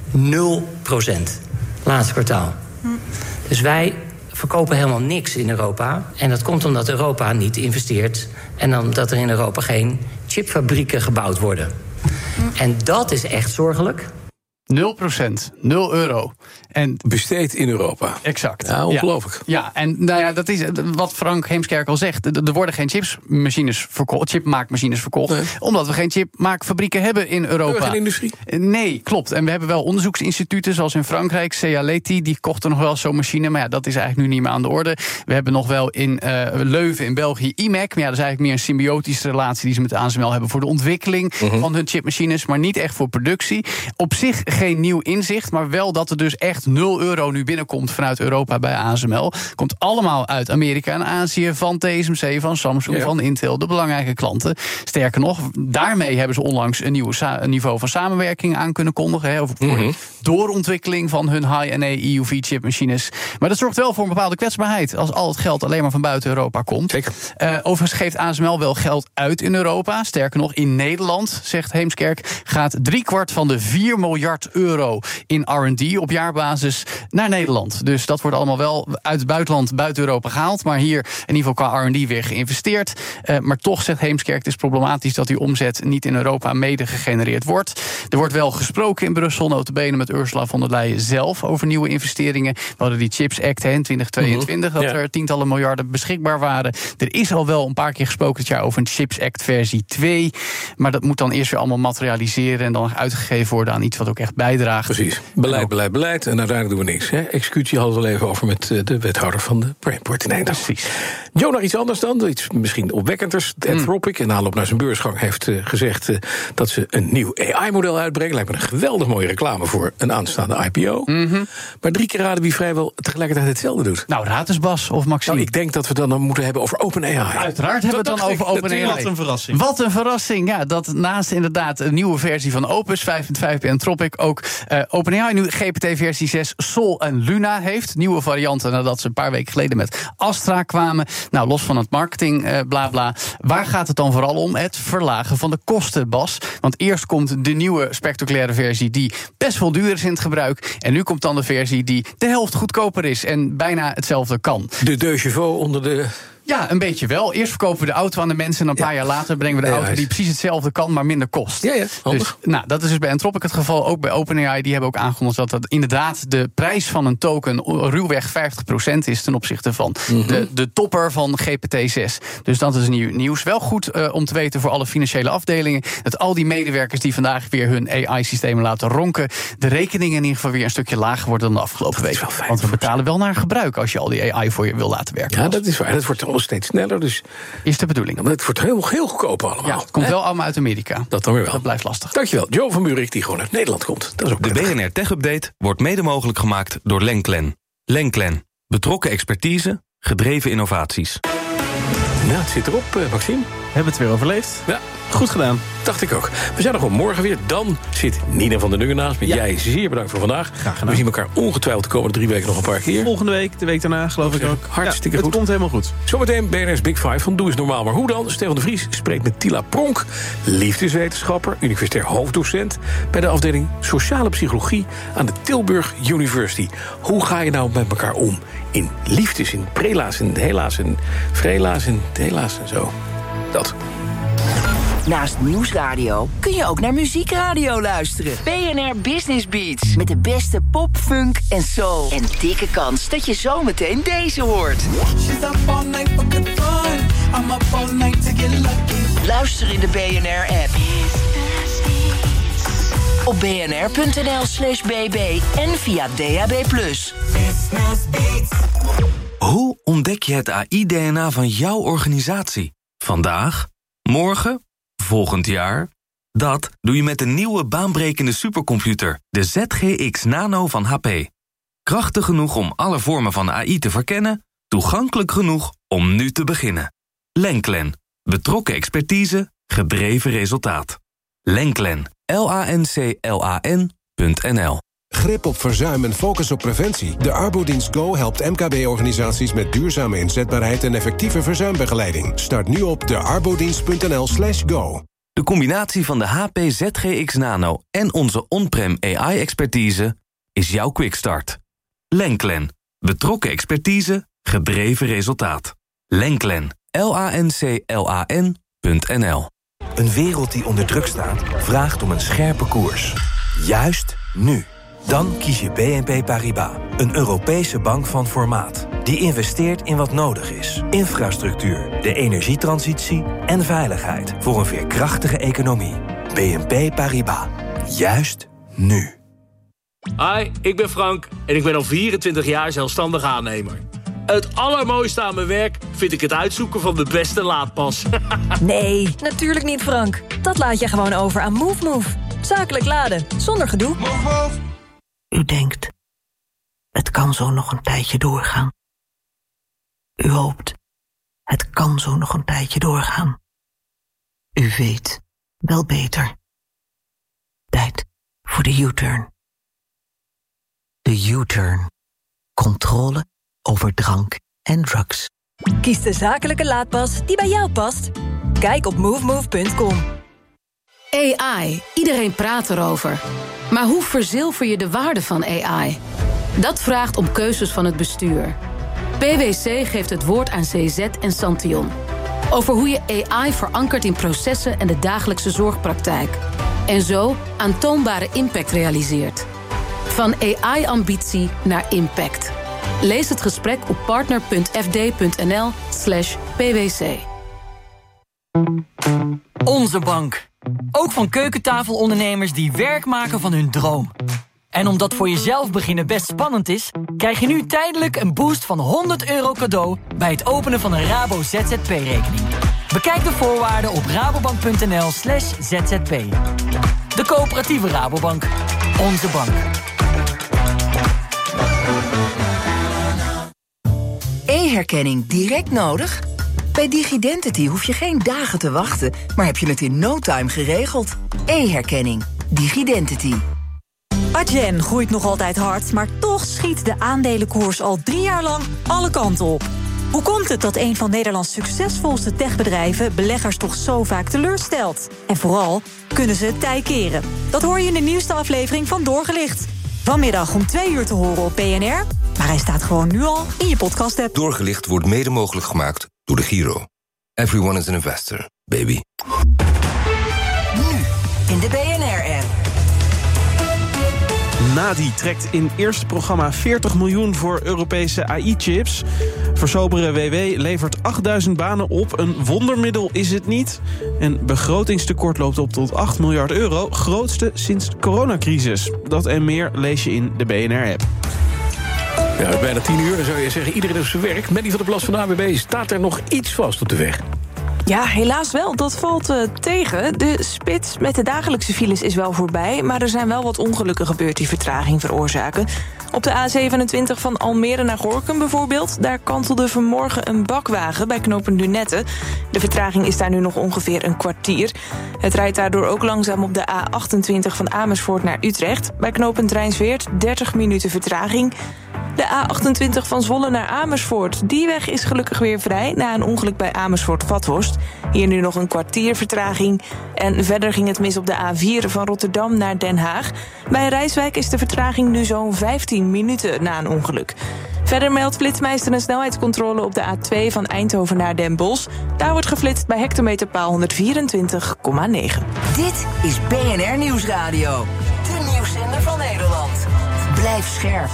nul procent. Laatste kwartaal. Hm. Dus wij verkopen helemaal niks in Europa. En dat komt omdat Europa niet investeert en omdat er in Europa geen chipfabrieken gebouwd worden. Hm. En dat is echt zorgelijk. nul procent, nul euro. En besteed in Europa. Exact. Ja, ongelooflijk. Ja, ja, en nou ja, dat is wat Frank Heemskerk al zegt. Er worden geen chipsmachines verkocht, chipmaakmachines verkocht. Nee. Omdat we geen chipmaakfabrieken hebben in Europa. Geen industrie? Nee, klopt. En we hebben wel onderzoeksinstituten, zoals in Frankrijk, Cealeti, die kochten nog wel zo'n machine. Maar ja, dat is eigenlijk nu niet meer aan de orde. We hebben nog wel in uh, Leuven in België I M E C. Maar ja, dat is eigenlijk meer een symbiotische relatie die ze met de A S M L hebben voor de ontwikkeling uh-huh. van hun chipmachines, maar niet echt voor productie. Op zich geen nieuw inzicht, maar wel dat er dus echt nul euro nu binnenkomt vanuit Europa bij A S M L. Komt allemaal uit Amerika en Azië, van T S M C, van Samsung, ja. van Intel, de belangrijke klanten. Sterker nog, daarmee hebben ze onlangs een nieuw sa- een niveau van samenwerking aan kunnen kondigen, hè, over mm-hmm. doorontwikkeling van hun high-N A E U V-chipmachines. Maar dat zorgt wel voor een bepaalde kwetsbaarheid als al het geld alleen maar van buiten Europa komt. Zeker. Uh, overigens geeft A S M L wel geld uit in Europa. Sterker nog, in Nederland, zegt Heemskerk, gaat driekwart van de vier miljard euro in R en D op jaarbasis naar Nederland. Dus dat wordt allemaal wel uit het buitenland, buiten Europa gehaald, maar hier in ieder geval qua R en D weer geïnvesteerd. Uh, maar toch, zegt Heemskerk, het is problematisch dat die omzet niet in Europa mede gegenereerd wordt. Er wordt wel gesproken in Brussel, nota bene met Ursula von der Leyen zelf, over nieuwe investeringen. We hadden die Chips Act hè, in twintig tweeëntwintig, mm-hmm. dat ja. er tientallen miljarden beschikbaar waren. Er is al wel een paar keer gesproken dit jaar over een Chips Act versie twee, maar dat moet dan eerst weer allemaal materialiseren en dan uitgegeven worden aan iets wat ook echt bijdraagt. Precies. Beleid, beleid, beleid. En uiteindelijk doen we niks. Hè? Executie hadden we al even over met de wethouder van de Brainport in Nederland. Precies. Jo, nog iets anders dan. Iets misschien opwekkenders. Anthropic, in aanloop naar zijn beursgang, heeft uh, gezegd uh, dat ze een nieuw A I-model uitbrengen. Lijkt me een geweldig mooie reclame voor een aanstaande I P O. Mm-hmm. Maar drie keer raden wie vrijwel tegelijkertijd hetzelfde doet. Nou, raad eens Bas of Maxime. Nou, ik denk dat we dan, dan moeten hebben over OpenAI. Uiteraard hebben we het dan over OpenAI. Wat een verrassing. Wat een verrassing. Ja, dat naast inderdaad een nieuwe versie van Opus vijf punt vijf bij Anthropic ook uh, OpenAI nu G P T versie zes Sol en Luna heeft. Nieuwe varianten nadat ze een paar weken geleden met Astra kwamen. Nou, los van het marketing, uh, bla bla. Waar gaat het dan vooral om? Het verlagen van de kosten, Bas. Want eerst komt de nieuwe spectaculaire versie die best wel duur is in het gebruik. En nu komt dan de versie die de helft goedkoper is en bijna hetzelfde kan. De deux chevaux onder de... Ja, een beetje wel. Eerst verkopen we de auto aan de mensen en een paar ja. jaar later brengen we de ja, auto die precies hetzelfde kan, maar minder kost. Ja, ja, dus, nou, dat is dus bij Anthropic het geval. Ook bij OpenAI, die hebben ook aangekondigd dat dat inderdaad de prijs van een token ruwweg vijftig procent is ten opzichte van mm-hmm. de, de topper van G P T zes. Dus dat is nieuw nieuws. Wel goed uh, om te weten voor alle financiële afdelingen dat al die medewerkers die vandaag weer hun A I-systemen laten ronken, de rekeningen in ieder geval weer een stukje lager worden dan de afgelopen week. Want we betalen wel naar gebruik als je al die A I voor je wil laten werken. Ja, dat is waar. Dat wordt al steeds sneller. Dus is de bedoeling. Maar het wordt heel, heel goedkoop allemaal. Ja, het komt hè? wel allemaal uit Amerika. Dat dan weer wel. Dat blijft lastig. Dankjewel. Jo van Buurik, die gewoon uit Nederland komt. Dat is ook de B N R Tech Update wordt mede mogelijk gemaakt door Lenklen. Lenklen. Betrokken expertise, gedreven innovaties. Nou, het zit erop, uh, Maxime. Hebben we het weer overleefd? Ja. Goed gedaan. Dacht ik ook. We zijn er gewoon morgen weer. Dan zit Nina van der Dungen naast me. Ja. Jij zeer bedankt voor vandaag. Graag gedaan. We zien elkaar ongetwijfeld de komende drie weken nog een paar keer. Volgende week, de week daarna, geloof ik ook. Hartstikke ja, goed. Het komt helemaal goed. Zometeen B N R's Big Five van Doe eens Normaal. Maar hoe dan? Stefan de Vries spreekt met Tila Pronk, liefdeswetenschapper, universitair hoofddocent bij de afdeling Sociale Psychologie aan de Tilburg University. Hoe ga je nou met elkaar om? In liefdes, in prela's, in helaas, in vrela's, in helaas en zo. Dat. Naast Nieuwsradio kun je ook naar Muziekradio luisteren. B N R Business Beats. Met de beste pop, funk en soul. En dikke kans dat je zometeen deze hoort. Luister in de B N R-app. Op bnr.nl slash bb en via D A B plus. Hoe ontdek je het A I-D N A van jouw organisatie? Vandaag? Morgen? Volgend jaar? Dat doe je met de nieuwe baanbrekende supercomputer, de Z G X Nano van H P. Krachtig genoeg om alle vormen van A I te verkennen, toegankelijk genoeg om nu te beginnen. Lenklen. Betrokken expertise, gedreven resultaat. Lenklen. L A N C L A N punt N L. Grip op verzuim en focus op preventie. De Arbodienst Go helpt M K B-organisaties met duurzame inzetbaarheid en effectieve verzuimbegeleiding. Start nu op de arbodienst punt n l slash go. De combinatie van de H P Z G X Nano en onze on-prem A I-expertise is jouw quickstart. Lenklen. Betrokken expertise, gedreven resultaat. Lenklen. L A N C L A N punt N L. Een wereld die onder druk staat, vraagt om een scherpe koers. Juist nu. Dan kies je B N P Paribas, een Europese bank van formaat. Die investeert in wat nodig is. Infrastructuur, de energietransitie en veiligheid voor een veerkrachtige economie. B N P Paribas. Juist nu. Hi, ik ben Frank en ik ben al vierentwintig jaar zelfstandig aannemer. Het allermooiste aan mijn werk vind ik het uitzoeken van de beste laadpas. Nee, natuurlijk niet, Frank. Dat laat je gewoon over aan MoveMove. Zakelijk laden, zonder gedoe. Move, move. U denkt, het kan zo nog een tijdje doorgaan. U hoopt, het kan zo nog een tijdje doorgaan. U weet, wel beter. Tijd voor de U-turn. De U-turn. Controle over drank en drugs. Kies de zakelijke laadpas die bij jou past. Kijk op movemove punt com. A I. Iedereen praat erover. Maar hoe verzilver je de waarde van A I? Dat vraagt om keuzes van het bestuur. P W C geeft het woord aan C Z en Santion. Over hoe je A I verankert in processen en de dagelijkse zorgpraktijk. En zo aantoonbare impact realiseert. Van A I-ambitie naar impact. Lees het gesprek op partner punt f d punt n l slash P W C. Onze bank. Ook van keukentafelondernemers die werk maken van hun droom. En omdat voor jezelf beginnen best spannend is, krijg je nu tijdelijk een boost van honderd euro cadeau bij het openen van een Rabo Z Z P-rekening. Bekijk de voorwaarden op rabobank punt n l slash z z p. De coöperatieve Rabobank. Onze bank. E-herkenning direct nodig? Bij Digidentity hoef je geen dagen te wachten, maar heb je het in no time geregeld. E-herkenning. Digidentity. Adyen groeit nog altijd hard, maar toch schiet de aandelenkoers al drie jaar lang alle kanten op. Hoe komt het dat een van Nederlands succesvolste techbedrijven beleggers toch zo vaak teleurstelt? En vooral, kunnen ze het tij keren? Dat hoor je in de nieuwste aflevering van Doorgelicht. Vanmiddag om twee uur te horen op B N R, maar hij staat gewoon nu al in je podcast-app. Doorgelicht wordt mede mogelijk gemaakt door de Giro. Everyone is an investor, baby. Nu in de B N R-app. Nadi trekt in eerste programma veertig miljoen voor Europese A I-chips. Versobere W W levert achtduizend banen op. Een wondermiddel is het niet. En begrotingstekort loopt op tot acht miljard euro. Grootste sinds de coronacrisis. Dat en meer lees je in de B N R-app. Ja, bijna tien uur, dan zou je zeggen, iedereen op zijn werk. Mandy van der Plas van de A N W B, staat er nog iets vast op de weg? Ja, helaas wel. Dat valt uh, tegen. De spits met de dagelijkse files is wel voorbij, maar er zijn wel wat ongelukken gebeurd die vertraging veroorzaken. Op de A zevenentwintig van Almere naar Gorinchem bijvoorbeeld, daar kantelde vanmorgen een bakwagen bij knooppunt Lunette. De vertraging is daar nu nog ongeveer een kwartier. Het rijdt daardoor ook langzaam op de A achtentwintig van Amersfoort naar Utrecht. Bij knooppunt Rijnsweert dertig minuten vertraging. De A achtentwintig van Zwolle naar Amersfoort. Die weg is gelukkig weer vrij na een ongeluk bij Amersfoort-Vathorst. Hier nu nog een kwartier vertraging. En verder ging het mis op de A vier van Rotterdam naar Den Haag. Bij Rijswijk is de vertraging nu zo'n vijftien minuten na een ongeluk. Verder meldt Flitsmeister een snelheidscontrole op de A twee van Eindhoven naar Den Bosch. Daar wordt geflitst bij hectometerpaal honderdvierentwintig komma negen. Dit is B N R Nieuwsradio. De nieuwszender van Nederland. Blijf scherp.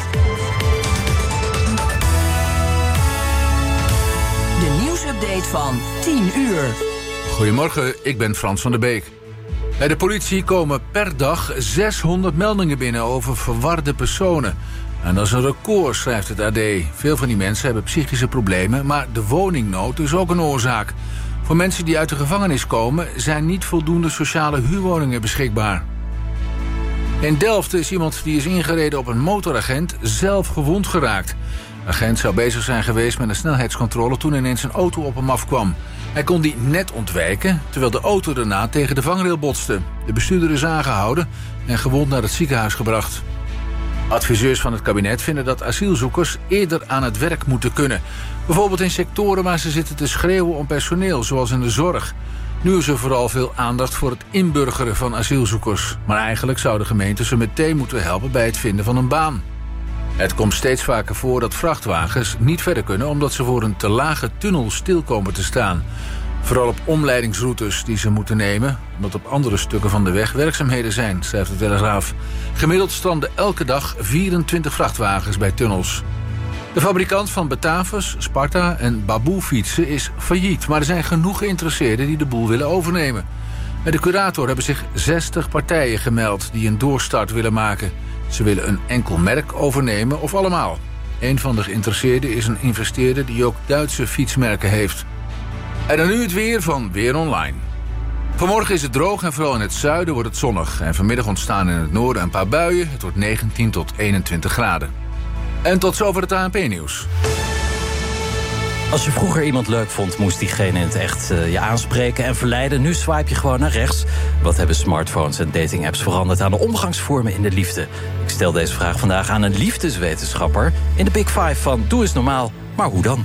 De nieuwsupdate van tien uur. Goedemorgen, ik ben Frans van der Beek. Bij de politie komen per dag zeshonderd meldingen binnen over verwarde personen. En dat is een record, schrijft het A D. Veel van die mensen hebben psychische problemen, maar de woningnood is ook een oorzaak. Voor mensen die uit de gevangenis komen zijn niet voldoende sociale huurwoningen beschikbaar. In Delft is iemand die is ingereden op een motoragent zelf gewond geraakt. De agent zou bezig zijn geweest met een snelheidscontrole toen ineens een auto op hem afkwam. Hij kon die net ontwijken, terwijl de auto daarna tegen de vangrail botste. De bestuurder is aangehouden en gewond naar het ziekenhuis gebracht. Adviseurs van het kabinet vinden dat asielzoekers eerder aan het werk moeten kunnen. Bijvoorbeeld in sectoren waar ze zitten te schreeuwen om personeel, zoals in de zorg. Nu is er vooral veel aandacht voor het inburgeren van asielzoekers. Maar eigenlijk zouden gemeenten ze meteen moeten helpen bij het vinden van een baan. Het komt steeds vaker voor dat vrachtwagens niet verder kunnen omdat ze voor een te lage tunnel stil komen te staan. Vooral op omleidingsroutes die ze moeten nemen, omdat op andere stukken van de weg werkzaamheden zijn, schrijft de Telegraaf. Gemiddeld stranden elke dag vierentwintig vrachtwagens bij tunnels. De fabrikant van Batavus, Sparta en Baboe fietsen is failliet, maar er zijn genoeg geïnteresseerden die de boel willen overnemen. Bij de curator hebben zich zestig partijen gemeld die een doorstart willen maken. Ze willen een enkel merk overnemen of allemaal. Een van de geïnteresseerden is een investeerder die ook Duitse fietsmerken heeft. En dan nu het weer van Weer Online. Vanmorgen is het droog en vooral in het zuiden wordt het zonnig. En vanmiddag ontstaan in het noorden een paar buien. Het wordt negentien tot eenentwintig graden. En tot zover het A N P-nieuws. Als je vroeger iemand leuk vond, moest diegene in het echt uh, je aanspreken en verleiden. Nu swipe je gewoon naar rechts. Wat hebben smartphones en datingapps veranderd aan de omgangsvormen in de liefde? Ik stel deze vraag vandaag aan een liefdeswetenschapper in de Big Five van Doe eens normaal, maar hoe dan?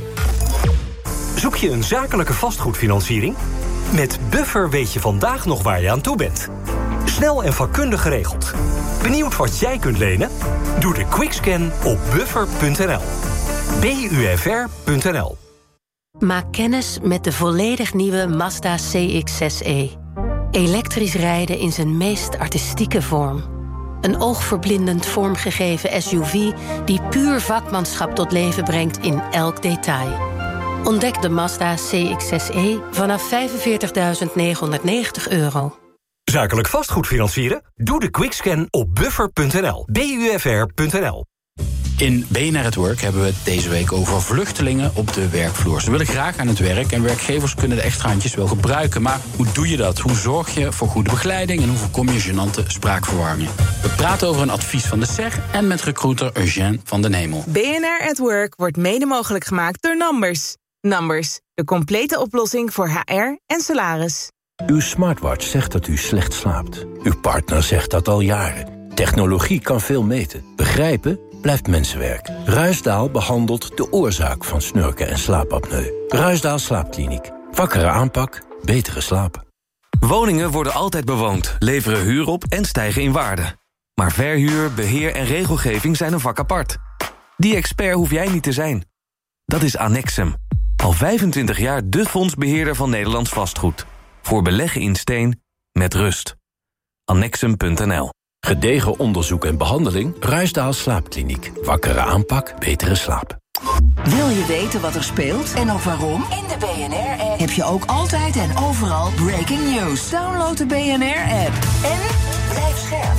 Zoek je een zakelijke vastgoedfinanciering? Met Buffer weet je vandaag nog waar je aan toe bent. Snel en vakkundig geregeld. Benieuwd wat jij kunt lenen? Doe de quickscan op buffer punt n l. B U F R punt n l. Maak kennis met de volledig nieuwe Mazda C X zes e. Elektrisch rijden in zijn meest artistieke vorm. Een oogverblindend vormgegeven S U V die puur vakmanschap tot leven brengt in elk detail. Ontdek de Mazda C X zes e vanaf vijfenveertigduizend negenhonderdnegentig euro. Zakelijk vastgoed financieren? Doe de quickscan op buffer punt n l. B U F R punt n l. In B N R at Work hebben we het deze week over vluchtelingen op de werkvloer. Ze willen graag aan het werk en werkgevers kunnen de extra handjes wel gebruiken. Maar hoe doe je dat? Hoe zorg je voor goede begeleiding en hoe voorkom je gênante spraakverwarringen? We praten over een advies van de S E R en met recruiter Eugène van den Hemel. B N R at Work wordt mede mogelijk gemaakt door Numbers. Numbers, de complete oplossing voor H R en salaris. Uw smartwatch zegt dat u slecht slaapt. Uw partner zegt dat al jaren. Technologie kan veel meten. Begrijpen blijft mensenwerk. Ruisdaal behandelt de oorzaak van snurken en slaapapneu. Ruisdaal Slaapkliniek. Wakkere aanpak, betere slaap. Woningen worden altijd bewoond, leveren huur op en stijgen in waarde. Maar verhuur, beheer en regelgeving zijn een vak apart. Die expert hoef jij niet te zijn. Dat is Annexum. Al vijfentwintig jaar de fondsbeheerder van Nederlands vastgoed. Voor beleggen in steen, met rust. Annexum punt n l. Gedegen onderzoek en behandeling, Ruisdaal Slaapkliniek. Wakkere aanpak, betere slaap. Wil je weten wat er speelt en ook waarom? In de B N R-app heb je ook altijd en overal breaking news. Download de B N R-app en blijf scherp.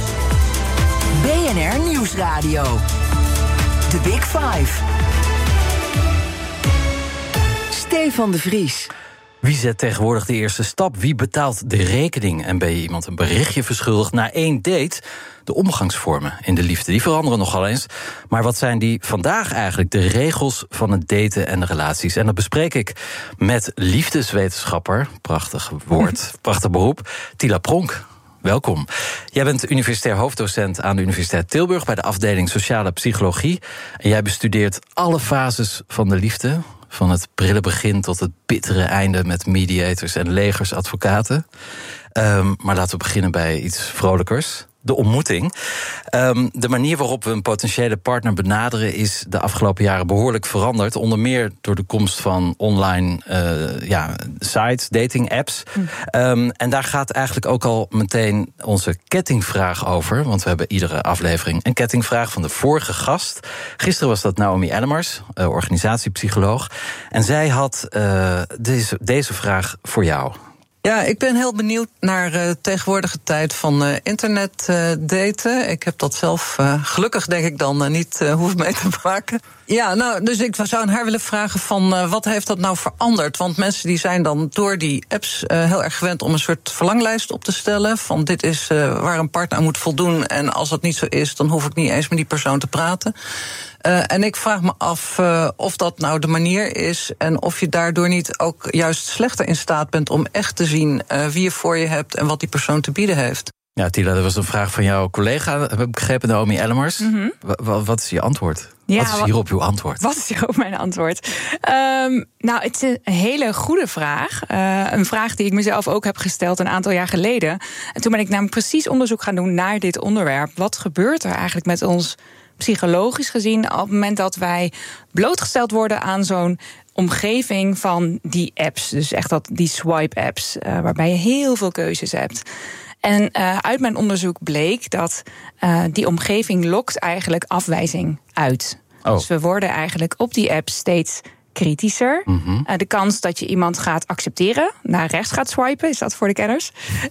B N R Nieuwsradio. The Big Five. Stefan de Vries. Wie zet tegenwoordig de eerste stap? Wie betaalt de rekening? En ben je iemand een berichtje verschuldigd na één date? De omgangsvormen in de liefde, die veranderen nogal eens. Maar wat zijn die vandaag eigenlijk? De regels van het daten en de relaties. En dat bespreek ik met liefdeswetenschapper, prachtig woord, prachtig beroep, Tila Pronk. Welkom. Jij bent universitair hoofddocent aan de Universiteit Tilburg bij de afdeling Sociale Psychologie. En jij bestudeert alle fases van de liefde. Van het prille begin tot het bittere einde met mediators en legers advocaten. Um, maar laten we beginnen bij iets vrolijkers. De ontmoeting. Um, de manier waarop we een potentiële partner benaderen is de afgelopen jaren behoorlijk veranderd. Onder meer door de komst van online uh, ja, sites, dating apps. Mm. Um, en daar gaat eigenlijk ook al meteen onze kettingvraag over. Want we hebben iedere aflevering een kettingvraag van de vorige gast. Gisteren was dat Naomi Ellemers, uh, organisatiepsycholoog. En zij had uh, deze, deze vraag voor jou. Ja, ik ben heel benieuwd naar de uh, tegenwoordige tijd van uh, internet uh, daten. Ik heb dat zelf uh, gelukkig, denk ik, dan uh, niet uh, hoeven mee te maken. Ja, nou, dus ik zou aan haar willen vragen van uh, wat heeft dat nou veranderd? Want mensen die zijn dan door die apps uh, heel erg gewend om een soort verlanglijst op te stellen. Van dit is uh, waar een partner aan moet voldoen. En als dat niet zo is, dan hoef ik niet eens met die persoon te praten. Uh, en ik vraag me af uh, of dat nou de manier is. En of je daardoor niet ook juist slechter in staat bent om echt te zien uh, wie je voor je hebt en wat die persoon te bieden heeft. Ja, Tila, dat was een vraag van jouw collega, heb ik begrepen, Naomi Ellemers. Mm-hmm. W- wat is je antwoord? Ja, wat is hierop uw antwoord? Wat is hierop mijn antwoord? Um, nou, het is een hele goede vraag. Uh, een vraag die ik mezelf ook heb gesteld een aantal jaar geleden. En toen ben ik namelijk precies onderzoek gaan doen naar dit onderwerp. Wat gebeurt er eigenlijk met ons psychologisch gezien op het moment dat wij blootgesteld worden aan zo'n omgeving van die apps. Dus echt dat, die swipe-apps, uh, waarbij je heel veel keuzes hebt. En uh, uit mijn onderzoek bleek dat uh, die omgeving lokt eigenlijk afwijzing uit. Oh. Dus we worden eigenlijk op die app steeds kritischer. Mm-hmm. Uh, de kans dat je iemand gaat accepteren, naar rechts gaat swipen, is dat voor de kenners,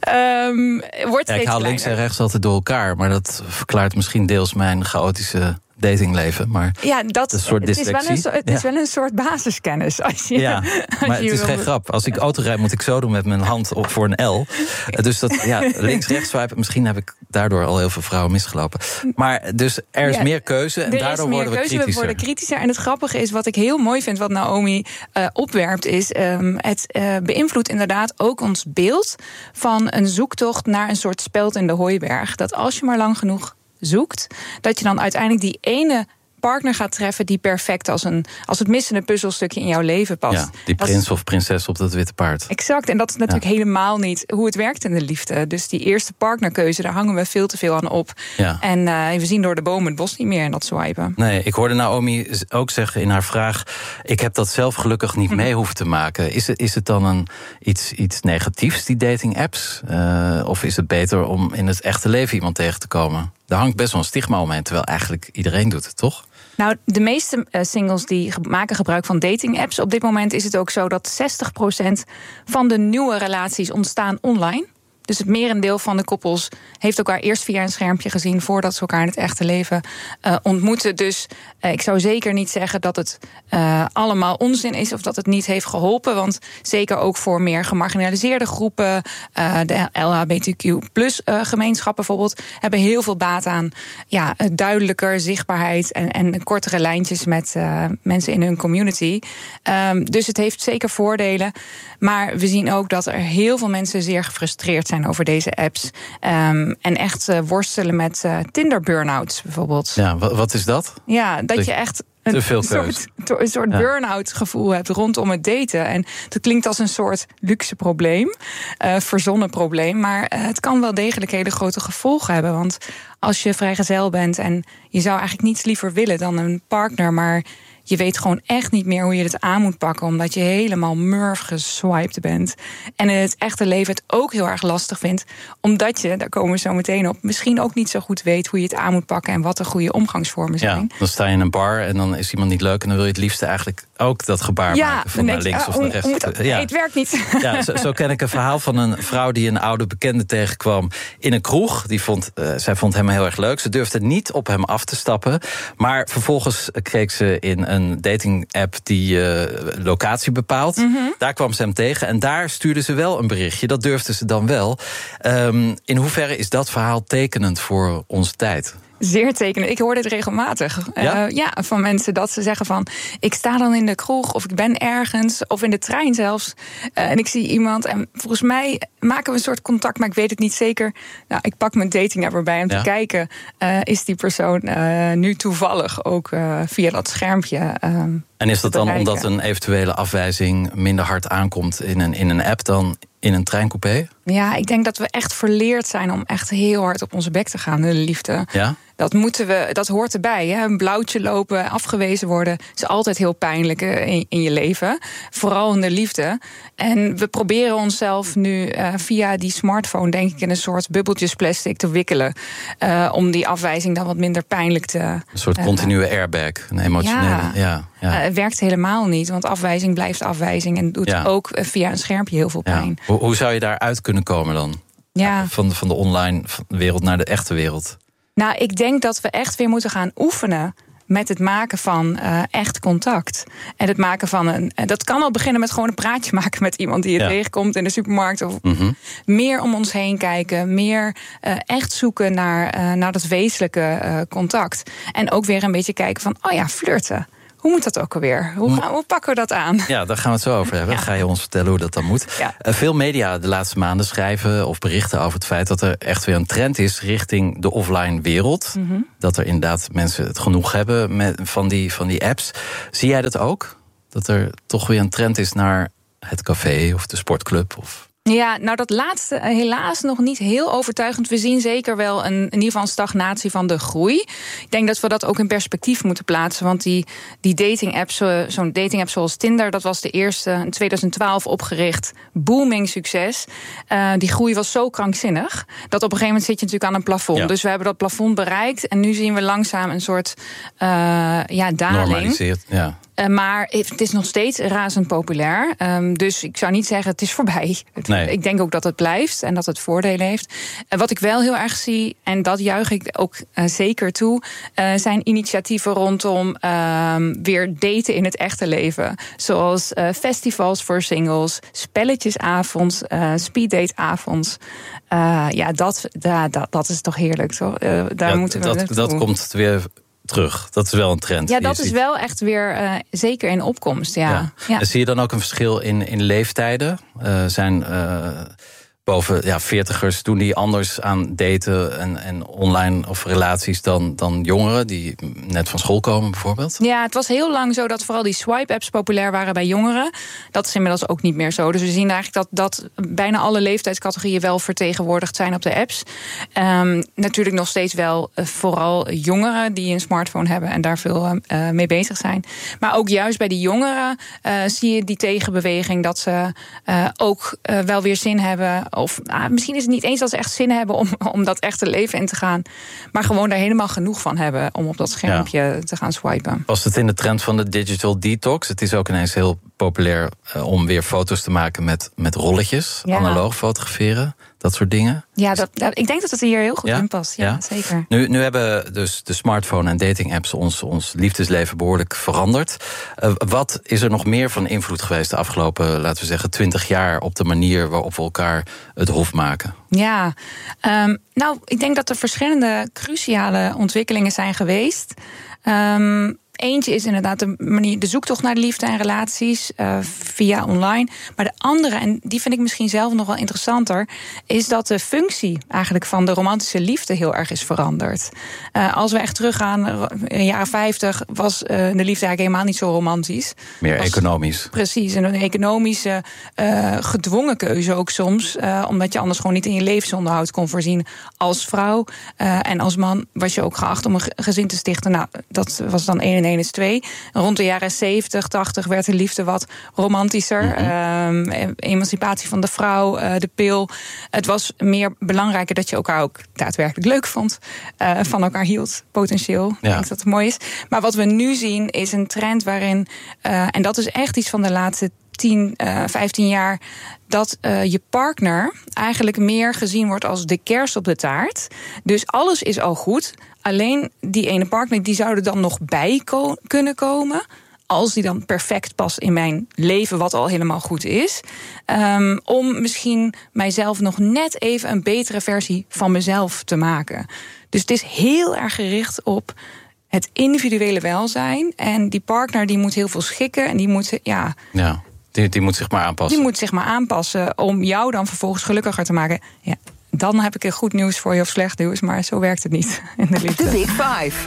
um, wordt ja, steeds ik haal kleiner. links en rechts altijd door elkaar, maar dat verklaart misschien deels mijn chaotische datingleven, maar ja, dat, een soort het is, wel een, het is ja. wel een soort basiskennis. Als je, ja, als maar je het is wil... geen grap. Als ik auto rijd, moet ik zo doen met mijn hand op voor een L. Dus dat, ja, links-rechts swipen, misschien heb ik daardoor al heel veel vrouwen misgelopen. Maar dus er is ja, meer keuze en daardoor worden we kritischer. We worden kritischer. En het grappige is, wat ik heel mooi vind, wat Naomi uh, opwerpt, is um, het uh, beïnvloedt inderdaad ook ons beeld van een zoektocht naar een soort speld in de hooiberg. Dat als je maar lang genoeg zoekt, dat je dan uiteindelijk die ene partner gaat treffen die perfect als, een, als het missende puzzelstukje in jouw leven past. Ja, die prins is, of prinses op dat witte paard. Exact, en dat is natuurlijk ja. helemaal niet hoe het werkt in de liefde. Dus die eerste partnerkeuze, daar hangen we veel te veel aan op. Ja. En uh, we zien door de bomen het bos niet meer in dat swipen. Nee, ik hoorde Naomi ook zeggen in haar vraag, ik heb dat zelf gelukkig niet mee hoeven te maken. Is het, is het dan een, iets, iets negatiefs, die dating apps? Uh, of is het beter om in het echte leven iemand tegen te komen? Daar hangt best wel een stigma omheen, terwijl eigenlijk iedereen doet het, toch? Nou, de meeste uh, singles die ge- maken gebruik van dating-apps. Op dit moment is het ook zo dat zestig procent van de nieuwe relaties ontstaan online. Dus het merendeel van de koppels heeft elkaar eerst via een schermpje gezien voordat ze elkaar in het echte leven uh, ontmoeten. Dus uh, ik zou zeker niet zeggen dat het uh, allemaal onzin is of dat het niet heeft geholpen. Want zeker ook voor meer gemarginaliseerde groepen, uh, de L H B T Q plus uh, gemeenschap bijvoorbeeld, hebben heel veel baat aan ja, duidelijker zichtbaarheid en, en kortere lijntjes met uh, mensen in hun community. Um, dus het heeft zeker voordelen. Maar we zien ook dat er heel veel mensen zeer gefrustreerd zijn over deze apps. Um, en echt uh, worstelen met uh, Tinder-burn-outs bijvoorbeeld. Ja, wat, wat is dat? Ja, dat je echt een, te veel soort, een soort ja. burn-out gevoel hebt rondom het daten. En dat klinkt als een soort luxe probleem, uh, verzonnen probleem. Maar uh, het kan wel degelijk hele grote gevolgen hebben. Want als je vrijgezel bent en je zou eigenlijk niets liever willen dan een partner, maar je weet gewoon echt niet meer hoe je het aan moet pakken, omdat je helemaal murf geswiped bent. En in het echte leven het ook heel erg lastig vindt, omdat je, daar komen we zo meteen op, misschien ook niet zo goed weet hoe je het aan moet pakken en wat de goede omgangsvormen zijn. Ja, dan sta je in een bar en dan is iemand niet leuk en dan wil je het liefste eigenlijk ook dat gebaar ja, maken van naar links uh, of naar rechts. Dat, ja, het werkt niet. Ja, zo, zo ken ik een verhaal van een vrouw die een oude bekende tegenkwam in een kroeg. Die vond, uh, zij vond hem heel erg leuk. Ze durfde niet op hem af te stappen. Maar vervolgens keek ze in een dating-app die uh, locatie bepaalt. Mm-hmm. Daar kwam ze hem tegen en daar stuurde ze wel een berichtje. Dat durfde ze dan wel. Um, in hoeverre is dat verhaal tekenend voor onze tijd? Zeer tekenend. Ik hoor dit regelmatig. Ja? Uh, ja, van mensen dat ze zeggen van, ik sta dan in de kroeg of ik ben ergens of in de trein zelfs. Uh, en ik zie iemand en volgens mij maken we een soort contact, maar ik weet het niet zeker. Nou, ik pak mijn dating app erbij om ja. te kijken, uh, is die persoon uh, nu toevallig ook uh, via dat schermpje. Uh, en is dat dan omdat een eventuele afwijzing minder hard aankomt in een, in een app dan in een treincoupé? Ja, ik denk dat we echt verleerd zijn om echt heel hard op onze bek te gaan in de liefde. Ja? Dat moeten we, dat hoort erbij. Hè? Een blauwtje lopen, afgewezen worden, is altijd heel pijnlijk in, in je leven. Vooral in de liefde. En we proberen onszelf nu uh, via die smartphone, denk ik, in een soort bubbeltjesplastic te wikkelen. Uh, om die afwijzing dan wat minder pijnlijk te... Een soort continue uh, airbag, een emotionele... Ja, ja, ja. Uh, het werkt helemaal niet, want afwijzing blijft afwijzing en doet ja. ook via een schermpje heel veel pijn. Ja. Hoe, hoe zou je daaruit kunnen komen dan? Ja. Van, van de online wereld naar de echte wereld? Nou, ik denk dat we echt weer moeten gaan oefenen met het maken van uh, echt contact. En het maken van een. Dat kan al beginnen met gewoon een praatje maken met iemand die je ja. tegenkomt in de supermarkt. Of mm-hmm. meer om ons heen kijken. Meer uh, echt zoeken naar, uh, naar dat wezenlijke uh, contact. En ook weer een beetje kijken van, oh ja, flirten. Hoe moet dat ook alweer? Hoe, gaan, hoe pakken we dat aan? Ja, daar gaan we het zo over hebben. Ja. Ga je ons vertellen hoe dat dan moet? Ja. Uh, veel media de laatste maanden schrijven of berichten over het feit dat er echt weer een trend is richting de offline wereld. Mm-hmm. Dat er inderdaad mensen het genoeg hebben met, van, die, van die apps. Zie jij dat ook? Dat er toch weer een trend is naar het café of de sportclub of... Ja, nou dat laatste helaas nog niet heel overtuigend. We zien zeker wel een, in ieder geval een stagnatie van de groei. Ik denk dat we dat ook in perspectief moeten plaatsen. Want die, die dating-apps, zo'n dating-app zoals Tinder, dat was de eerste in twintig twaalf opgericht. Booming succes. Uh, die groei was zo krankzinnig dat op een gegeven moment zit je natuurlijk aan een plafond. Ja. Dus we hebben dat plafond bereikt en nu zien we langzaam een soort uh, ja, daling. Normaliseert, ja. Uh, maar het is nog steeds razend populair. Um, dus ik zou niet zeggen het is voorbij. Nee. Ik denk ook dat het blijft en dat het voordelen heeft. Uh, wat ik wel heel erg zie, en dat juich ik ook uh, zeker toe, uh, zijn initiatieven rondom uh, weer daten in het echte leven. Zoals uh, festivals voor singles, spelletjesavonds, uh, speeddateavonds. Uh, ja, dat, da, da, dat is toch heerlijk, toch? Uh, daar ja, moeten we dat, dat komt weer terug. Dat is wel een trend. Ja, dat is wel echt weer uh, zeker in opkomst. Ja. Ja. Ja. Zie je dan ook een verschil in, in leeftijden? Uh, zijn uh, boven ja, veertigers doen die anders aan daten en, en online of relaties dan, dan jongeren die net van school komen bijvoorbeeld? Ja, het was heel lang zo dat vooral die swipe-apps populair waren bij jongeren. Dat is inmiddels ook niet meer zo. Dus we zien eigenlijk dat, dat bijna alle leeftijdscategorieën wel vertegenwoordigd zijn op de apps. Um, natuurlijk nog steeds wel uh, vooral jongeren die een smartphone hebben en daar veel uh, mee bezig zijn. Maar ook juist bij die jongeren uh, zie je die tegenbeweging dat ze uh, ook uh, wel weer zin hebben. Of nou, misschien is het niet eens dat ze echt zin hebben om, om dat echte leven in te gaan. Maar gewoon daar helemaal genoeg van hebben om op dat schermpje ja. te gaan swipen. Was het in de trend van de digital detox? Het is ook ineens heel populair uh, om weer foto's te maken met, met rolletjes. Ja. Analoog fotograferen. Dat soort dingen. Ja, dat, dat, ik denk dat het er hier heel goed ja? in past. Ja, ja? zeker. Nu, nu hebben dus de smartphone en dating-apps ons, ons liefdesleven behoorlijk veranderd. Uh, wat is er nog meer van invloed geweest de afgelopen, laten we zeggen, twintig jaar op de manier waarop we elkaar het hof maken? Ja, um, nou, ik denk dat er verschillende cruciale ontwikkelingen zijn geweest. Um, Eentje is inderdaad de manier, de zoektocht naar de liefde en relaties uh, via online. Maar de andere, en die vind ik misschien zelf nog wel interessanter, is dat de functie eigenlijk van de romantische liefde heel erg is veranderd. Uh, als we echt teruggaan, in de jaren vijftig was uh, de liefde eigenlijk helemaal niet zo romantisch. Meer was, economisch. Precies, en een economische uh, gedwongen keuze ook soms. Uh, omdat je anders gewoon niet in je levensonderhoud kon voorzien als vrouw. Uh, en als man was je ook geacht om een gezin te stichten. Nou, dat was dan één en één is twee. Rond de jaren zeventig, tachtig werd de liefde wat romantischer. Mm-hmm. Um, emancipatie van de vrouw, uh, de pil. Het was meer belangrijker dat je elkaar ook daadwerkelijk leuk vond. Uh, van elkaar hield, potentieel. Ja. Ik denk dat het mooi is. Maar wat we nu zien is een trend waarin, uh, en dat is echt iets van de laatste tien, vijftien jaar, dat uh, je partner eigenlijk meer gezien wordt als de kers op de taart. Dus alles is al goed. Alleen die ene partner, die zou er dan nog bij ko- kunnen komen, als die dan perfect past in mijn leven, wat al helemaal goed is. Um, om misschien mijzelf nog net even een betere versie van mezelf te maken. Dus het is heel erg gericht op het individuele welzijn. En die partner die moet heel veel schikken en die moet, ja... ja. Die, die moet zich maar aanpassen. Die moet zich maar aanpassen om jou dan vervolgens gelukkiger te maken. Ja, dan heb ik een goed nieuws voor je of slecht nieuws, maar zo werkt het niet in de liefde. De Big Five.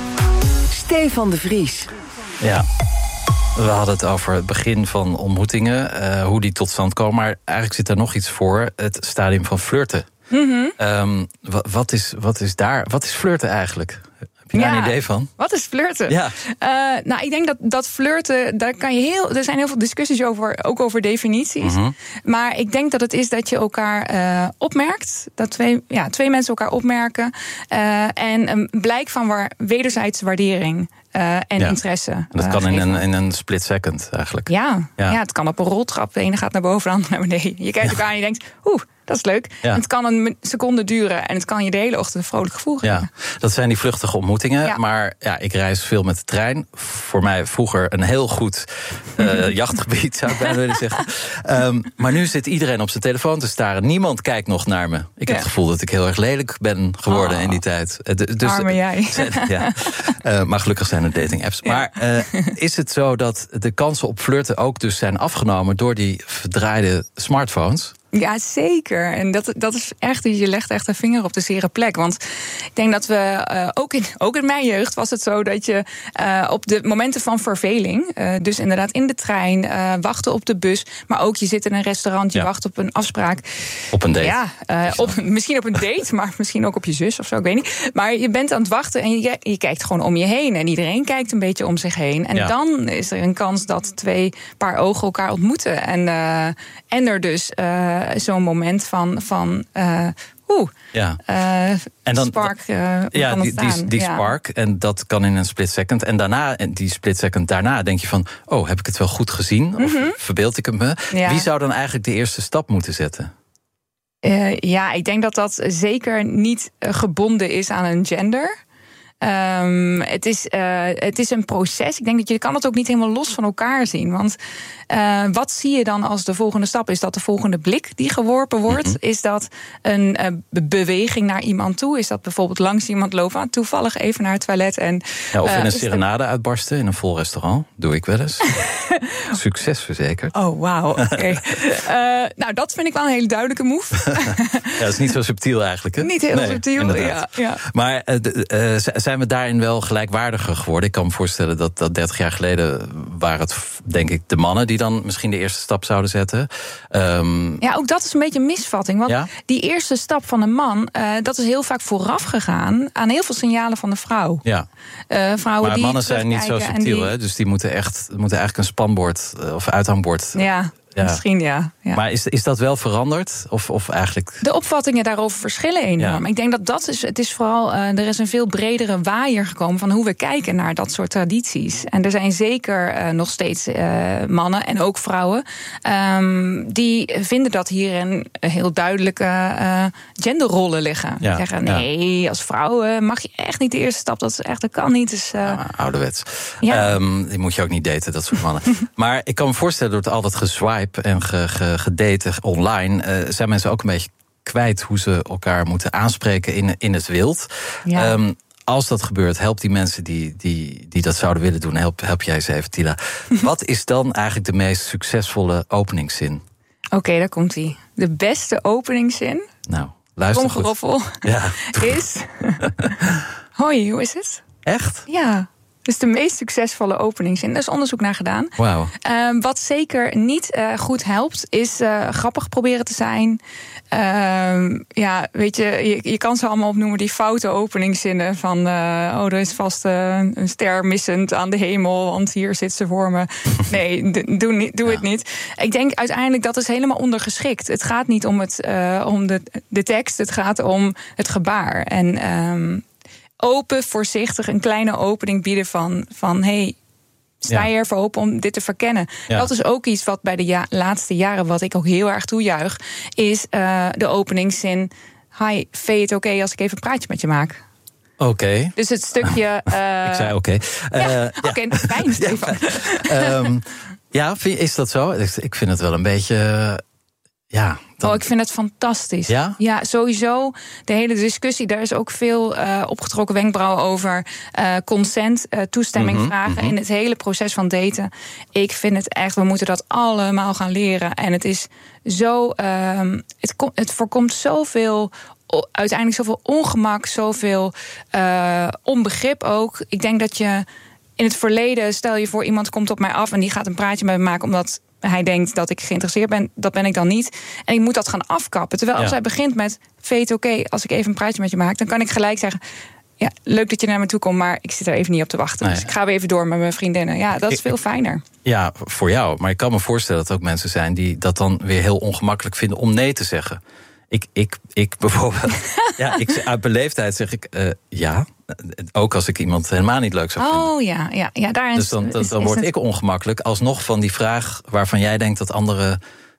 Stefan de Vries. Ja, we hadden het over het begin van ontmoetingen, uh, hoe die tot stand komen. Maar eigenlijk zit er nog iets voor, het stadium van flirten. Mm-hmm. Um, wat, wat, is, wat is daar? Wat is flirten eigenlijk? Heb je daar ja, een idee van? Wat is flirten? Ja. Uh, nou, ik denk dat, dat flirten, daar kan je heel, er zijn heel veel discussies over, ook over definities. Mm-hmm. Maar ik denk dat het is dat je elkaar uh, opmerkt. Dat twee, ja, twee mensen elkaar opmerken. Uh, en een blijk van waar, wederzijdse waardering uh, en ja. interesse. En dat uh, kan in een, in een split second eigenlijk. Ja, ja. ja, het kan op een roltrap. De ene gaat naar boven, de andere naar beneden. Je kijkt elkaar ja. en je denkt, oeh, Dat is leuk. Ja. En het kan een seconde duren en het kan je de hele ochtend een vrolijk gevoel geven. Ja, dat zijn die vluchtige ontmoetingen. Ja. Maar ja, ik reis veel met de trein. Voor mij vroeger een heel goed uh, jachtgebied, zou ik bijna willen zeggen. Um, maar nu zit iedereen op zijn telefoon te staren. Niemand kijkt nog naar me. Ik heb Ja. het gevoel dat ik heel erg lelijk ben geworden Oh. in die tijd. Uh, dus, Arme jij. Ja. Uh, maar gelukkig zijn er dating apps. Ja. Maar uh, is het zo dat de kansen op flirten ook dus zijn afgenomen door die verdraaide smartphones? Ja, zeker. En dat, dat is echt, je legt echt een vinger op de zere plek. Want ik denk dat we, uh, ook, in, ook in mijn jeugd was het zo dat je uh, op de momenten van verveling, uh, dus inderdaad in de trein, uh, wachten op de bus, maar ook je zit in een restaurant, je Ja. wacht op een afspraak. Op een date. Ja, uh, op, misschien op een date, maar misschien ook op je zus of zo, ik weet niet. Maar je bent aan het wachten en je, je kijkt gewoon om je heen. En iedereen kijkt een beetje om zich heen. En Ja. dan is er een kans dat twee paar ogen elkaar ontmoeten. En, uh, en er dus uh, zo'n moment van, van uh, oeh, Ja. uh, En dan- spark uh, Ja, kan die, die, ontstaan. die Ja. spark. En dat kan in een split second. En daarna, en die split second daarna, denk je van, oh, heb ik het wel goed gezien? Of Mhm. verbeeld ik het me? Ja. Wie zou dan eigenlijk de eerste stap moeten zetten? Uh, ja, ik denk dat dat zeker niet uh, gebonden is aan een gender. Um, het, is, uh, het is een proces. Ik denk dat je kan het ook niet helemaal los van elkaar zien. Want uh, wat zie je dan als de volgende stap? Is dat de volgende blik die geworpen wordt? Mm-hmm. Is dat een uh, beweging naar iemand toe? Is dat bijvoorbeeld langs iemand lopen? Ah, toevallig even naar het toilet. En, Ja, of in uh, een serenade uitbarsten in een vol restaurant. Doe ik wel eens. Succes verzekerd. Oh, wauw. Oké. Okay. uh, nou, dat vind ik wel een hele duidelijke move. Ja, dat is niet zo subtiel eigenlijk. Hè? Niet heel Nee, subtiel, ja, ja. Maar uh, de, uh, zijn we daarin wel gelijkwaardiger geworden? Ik kan me voorstellen dat, dat dertig jaar geleden waren het, denk ik, de mannen die dan misschien de eerste stap zouden zetten. Um, Ja, ook dat is een beetje een misvatting. Want Ja? die eerste stap van een man, uh, dat is heel vaak vooraf gegaan aan heel veel signalen van de vrouw. ja. Uh, vrouwen Maar die mannen zijn niet zo terugkijken en subtiel, die- hè? Dus die moeten echt moeten eigenlijk een spanbord uh, of uithangbord. Ja, Ja. misschien ja. ja. Maar is, is dat wel veranderd? Of, of eigenlijk. De opvattingen daarover verschillen enorm. Ja. Ik denk dat dat is. Het is vooral. Uh, er is een veel bredere waaier gekomen van hoe we kijken naar dat soort tradities. En er zijn zeker uh, nog steeds uh, mannen en ook vrouwen. Um, die vinden dat hierin heel duidelijke uh, genderrollen liggen. Ja, Die zeggen: ja. nee, als vrouw uh, mag je echt niet de eerste stap. Dat is echt, dat kan niet. Dus, uh, Ah, ouderwets. Ja. Um, die moet je ook niet daten, dat soort mannen. Maar ik kan me voorstellen, door het altijd gezwipe en ge, ge, gedate online, uh, zijn mensen ook een beetje kwijt hoe ze elkaar moeten aanspreken in, in het wild. Ja. Um, als dat gebeurt, help die mensen die, die, die dat zouden willen doen. Help, help jij ze even, Tila. Wat is dan eigenlijk de meest succesvolle openingszin? Oké, okay, daar komt ie. De beste openingszin. Nou, luister goed. Tromgeroffel. Ja. Is. Hoi, hoe is het? Echt? Ja. Dus de meest succesvolle openingszin. Daar is onderzoek naar gedaan. Wauw. Uh, wat zeker niet uh, goed helpt, is uh, grappig proberen te zijn. Uh, ja, weet je, je, je kan ze allemaal opnoemen, die foute openingszinnen. Van, uh, oh, er is vast uh, een ster missend aan de hemel, want hier zit ze voor me. Nee, d- doe, niet, doe ja. het niet. Ik denk uiteindelijk dat is helemaal ondergeschikt. Het gaat niet om, het, uh, om de, de tekst, het gaat om het gebaar. En um, open, voorzichtig, een kleine opening bieden van, van hey, sta je ervoor open om dit te verkennen. Ja. Dat is ook iets wat bij de ja- laatste jaren, wat ik ook heel erg toejuich, is uh, de openingszin: hi, vind je het oké okay als ik even een praatje met je maak? Oké. Okay. Dus het stukje. Uh, ik zei oké. Okay. Ja, uh, oké, okay, ja. fijn, Stefan. Ja, um, ja, is dat zo? Ik vind het wel een beetje. Uh, ja. Dan... Oh, ik vind het fantastisch. Ja? Ja, sowieso. De hele discussie, daar is ook veel uh, opgetrokken wenkbrauwen over. Uh, consent, uh, toestemming mm-hmm, vragen mm-hmm. in het hele proces van daten. Ik vind het echt, we moeten dat allemaal gaan leren. En het is zo, um, het, kom, het voorkomt zoveel, uiteindelijk zoveel ongemak, zoveel uh, onbegrip ook. Ik denk dat je in het verleden, stel je voor, iemand komt op mij af en die gaat een praatje met me maken omdat hij denkt dat ik geïnteresseerd ben, dat ben ik dan niet. En ik moet dat gaan afkappen. Terwijl als ja. hij begint met, vind je het oké als ik even een praatje met je maak, dan kan ik gelijk zeggen, ja, leuk dat je naar me toe komt, maar ik zit er even niet op te wachten. Nee. Dus ik ga weer even door met mijn vriendinnen. Ja, dat is veel fijner. Ja, voor jou. Maar ik kan me voorstellen dat er ook mensen zijn die dat dan weer heel ongemakkelijk vinden om nee te zeggen. Ik, ik, ik bijvoorbeeld, ja, ik, uit beleefdheid zeg ik uh, ja. Ook als ik iemand helemaal niet leuk zou vinden. Oh ja, ja, ja daar dus dan, dan, dan is, is word het... ik ongemakkelijk alsnog van die vraag waarvan jij denkt dat anderen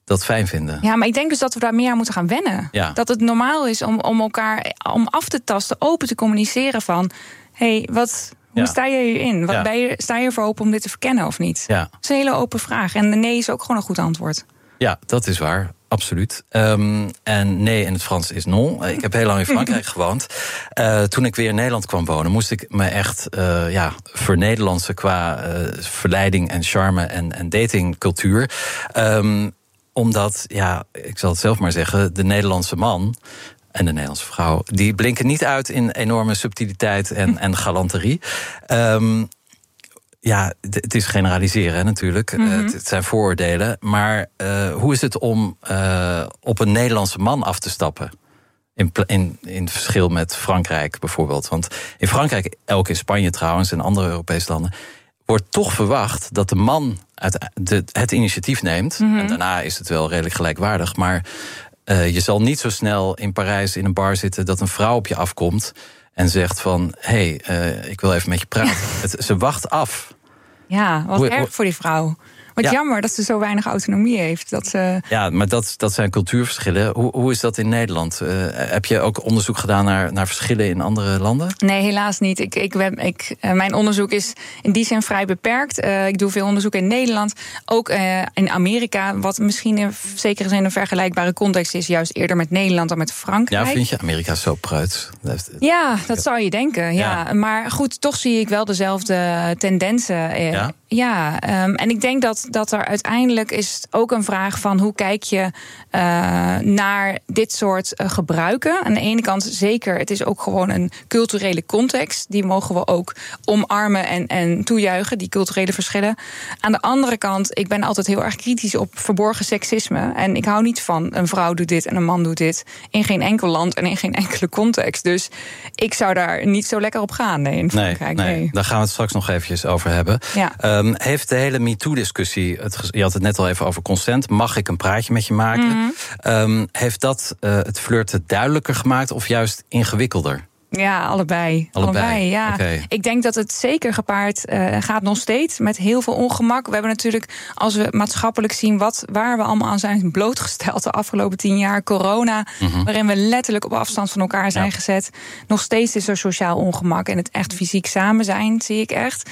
dat fijn vinden. Ja, maar ik denk dus dat we daar meer aan moeten gaan wennen. Ja. Dat het normaal is om, om elkaar om af te tasten, open te communiceren van... hé, hey, wat... Hoe ja. sta je hierin? Wat Ja. ben je, sta je ervoor open om dit te verkennen of niet? Ja. Dat is een hele open vraag. En nee is ook gewoon een goed antwoord. Ja, dat is waar. Absoluut. Um, en nee in het Frans is non. Ik heb heel lang in Frankrijk gewoond. Uh, toen ik weer in Nederland kwam wonen, moest ik me echt uh, ja, vernederlandsen qua uh, verleiding en charme en, en datingcultuur. Um, omdat, ja, ik zal het zelf maar zeggen, de Nederlandse man en de Nederlandse vrouw, die blinken niet uit in enorme subtiliteit en, en galanterie. Um, Ja, het is generaliseren hè, natuurlijk. Mm-hmm. uh, het zijn vooroordelen. Maar uh, hoe is het om uh, op een Nederlandse man af te stappen? In, in, in verschil met Frankrijk bijvoorbeeld. Want in Frankrijk, ook in Spanje trouwens en andere Europese landen, wordt toch verwacht dat de man het, de, het initiatief neemt. Mm-hmm. En daarna is het wel redelijk gelijkwaardig. Maar uh, je zal niet zo snel in Parijs in een bar zitten dat een vrouw op je afkomt en zegt van, hé, hey, uh, ik wil even met je praten. Het, ze wacht af. Ja, wat hoe, erg hoe, voor die vrouw. Wat ja. jammer dat ze zo weinig autonomie heeft. Dat ze... Ja, maar dat, dat zijn cultuurverschillen. Hoe, hoe is dat in Nederland? Uh, heb je ook onderzoek gedaan naar, naar verschillen in andere landen? Nee, helaas niet. Ik, ik, ik, uh, mijn onderzoek is in die zin vrij beperkt. Uh, ik doe veel onderzoek in Nederland. Ook uh, in Amerika, wat misschien in zekere zin een vergelijkbare context is, juist eerder met Nederland dan met Frankrijk. Ja, vind je Amerika zo preuts? Ja, dat zou je denken. Ja. Ja. Maar goed, toch zie ik wel dezelfde tendensen. Uh, ja, ja um, en ik denk dat, dat er uiteindelijk is ook een vraag van hoe kijk je uh, naar dit soort uh, gebruiken. Aan de ene kant zeker, het is ook gewoon een culturele context. Die mogen we ook omarmen en, en toejuichen, die culturele verschillen. Aan de andere kant, ik ben altijd heel erg kritisch op verborgen seksisme. En ik hou niet van een vrouw doet dit en een man doet dit. In geen enkel land en in geen enkele context. Dus ik zou daar niet zo lekker op gaan. Nee, in Frankrijk. Nee, nee. nee. Daar gaan we het straks nog eventjes over hebben. Ja. Um, heeft de hele MeToo-discussie, het, je had het net al even over consent, mag ik een praatje met je maken? Mm-hmm. Um, heeft dat uh, het flirten duidelijker gemaakt of juist ingewikkelder? Ja, allebei. Allebei, allebei ja. Okay. Ik denk dat het zeker gepaard uh, gaat nog steeds met heel veel ongemak. We hebben natuurlijk, als we maatschappelijk zien wat, waar we allemaal aan zijn blootgesteld de afgelopen tien jaar, corona, mm-hmm. waarin we letterlijk op afstand van elkaar zijn ja. gezet. Nog steeds is er sociaal ongemak en het echt fysiek samen zijn, zie ik echt.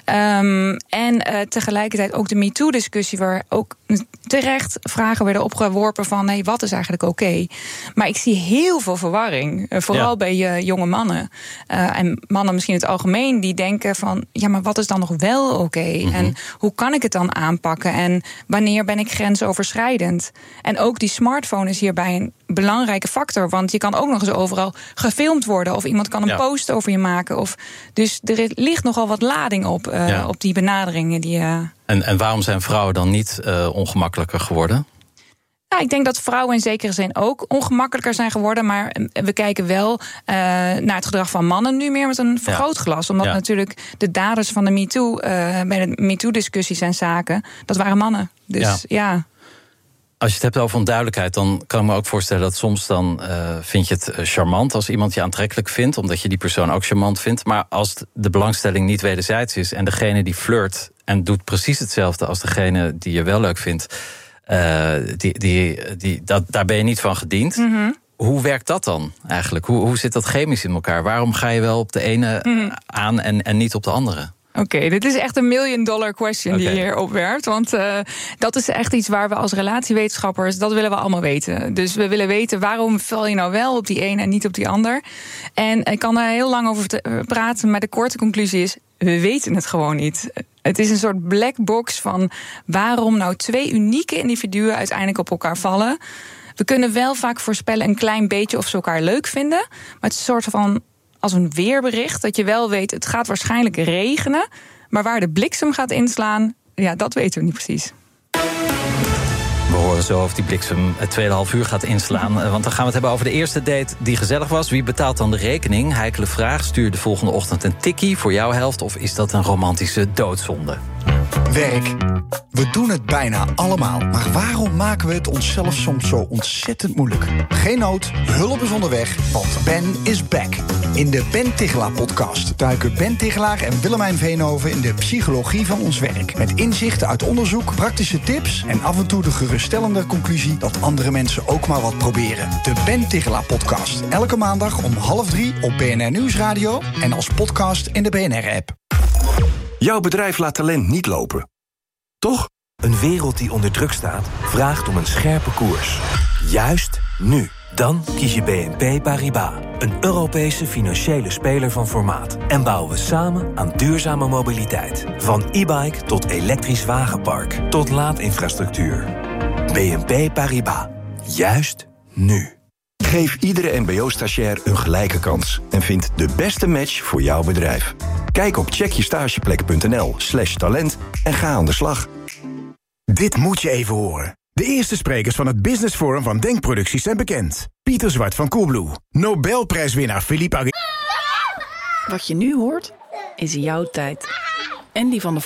Um, en uh, tegelijkertijd ook de MeToo-discussie, waar ook terecht vragen werden opgeworpen van, hey, wat is eigenlijk oké? Okay? Maar ik zie heel veel verwarring, uh, vooral ja. bij uh, jonge mannen. Uh, en mannen misschien in het algemeen, die denken van, ja, maar wat is dan nog wel oké? Okay? Mm-hmm. En hoe kan ik het dan aanpakken? En wanneer ben ik grensoverschrijdend? En ook die smartphone is hierbij een belangrijke factor, want je kan ook nog eens overal gefilmd worden, of iemand kan een ja. post over je maken. Of, dus er ligt nogal wat lading op, uh, ja. op die benaderingen. Die, uh... en, en waarom zijn vrouwen dan niet uh, ongemakkelijker geworden? Ja, ik denk dat vrouwen in zekere zin ook ongemakkelijker zijn geworden. Maar we kijken wel uh, naar het gedrag van mannen nu meer met een vergrootglas. Omdat ja. natuurlijk de daders van de MeToo, uh, bij de MeToo-discussies en zaken, dat waren mannen. Dus ja. ja. Als je het hebt over onduidelijkheid, dan kan ik me ook voorstellen dat soms dan uh, vind je het charmant als iemand je aantrekkelijk vindt, omdat je die persoon ook charmant vindt. Maar als de belangstelling niet wederzijds is en degene die flirt en doet precies hetzelfde als degene die je wel leuk vindt, Uh, die, die, die, dat, daar ben je niet van gediend. Mm-hmm. Hoe werkt dat dan eigenlijk? Hoe, hoe zit dat chemisch in elkaar? Waarom ga je wel op de ene mm-hmm. aan en, en niet op de andere? Oké, okay, dit is echt een million dollar question okay. die je hier opwerpt. Want uh, dat is echt iets waar we als relatiewetenschappers, dat willen we allemaal weten. Dus we willen weten, waarom val je nou wel op die ene en niet op die ander? En ik kan er heel lang over te, praten, maar de korte conclusie is, we weten het gewoon niet. Het is een soort black box van waarom nou twee unieke individuen uiteindelijk op elkaar vallen. We kunnen wel vaak voorspellen een klein beetje of ze elkaar leuk vinden, maar het is een soort van als een weerbericht, dat je wel weet, het gaat waarschijnlijk regenen, maar waar de bliksem gaat inslaan, ja, dat weten we niet precies. We horen zo of die bliksem het tweede half uur gaat inslaan. Want dan gaan we het hebben over de eerste date die gezellig was. Wie betaalt dan de rekening? Heikele vraag. Stuur de volgende ochtend een tikkie voor jouw helft, of is dat een romantische doodzonde? Werk. We doen het bijna allemaal. Maar waarom maken we het onszelf soms zo ontzettend moeilijk? Geen nood, hulp is onderweg, want Ben is back. In de Ben Tichelaar-podcast duiken Ben Tichelaar en Willemijn Veenhoven in de psychologie van ons werk. Met inzichten uit onderzoek, praktische tips en af en toe de geruststellende conclusie dat andere mensen ook maar wat proberen. De Ben Tichelaar-podcast. Elke maandag om half drie op B N R Nieuwsradio en als podcast in de B N R-app. Jouw bedrijf laat talent niet lopen. Toch? Een wereld die onder druk staat, vraagt om een scherpe koers. Juist nu. Dan kies je B N P Paribas. Een Europese financiële speler van formaat. En bouwen we samen aan duurzame mobiliteit. Van e-bike tot elektrisch wagenpark. Tot laadinfrastructuur. B N P Paribas. Juist nu. Geef iedere M B O-stagiair een gelijke kans. En vind de beste match voor jouw bedrijf. Kijk op checkjestageplek.nl slash talent en ga aan de slag. Dit moet je even horen. De eerste sprekers van het Business Forum van Denkproducties zijn bekend. Pieter Zwart van Coolblue. Nobelprijswinnaar Philippe Agui. Wat je nu hoort, is jouw tijd. En die van de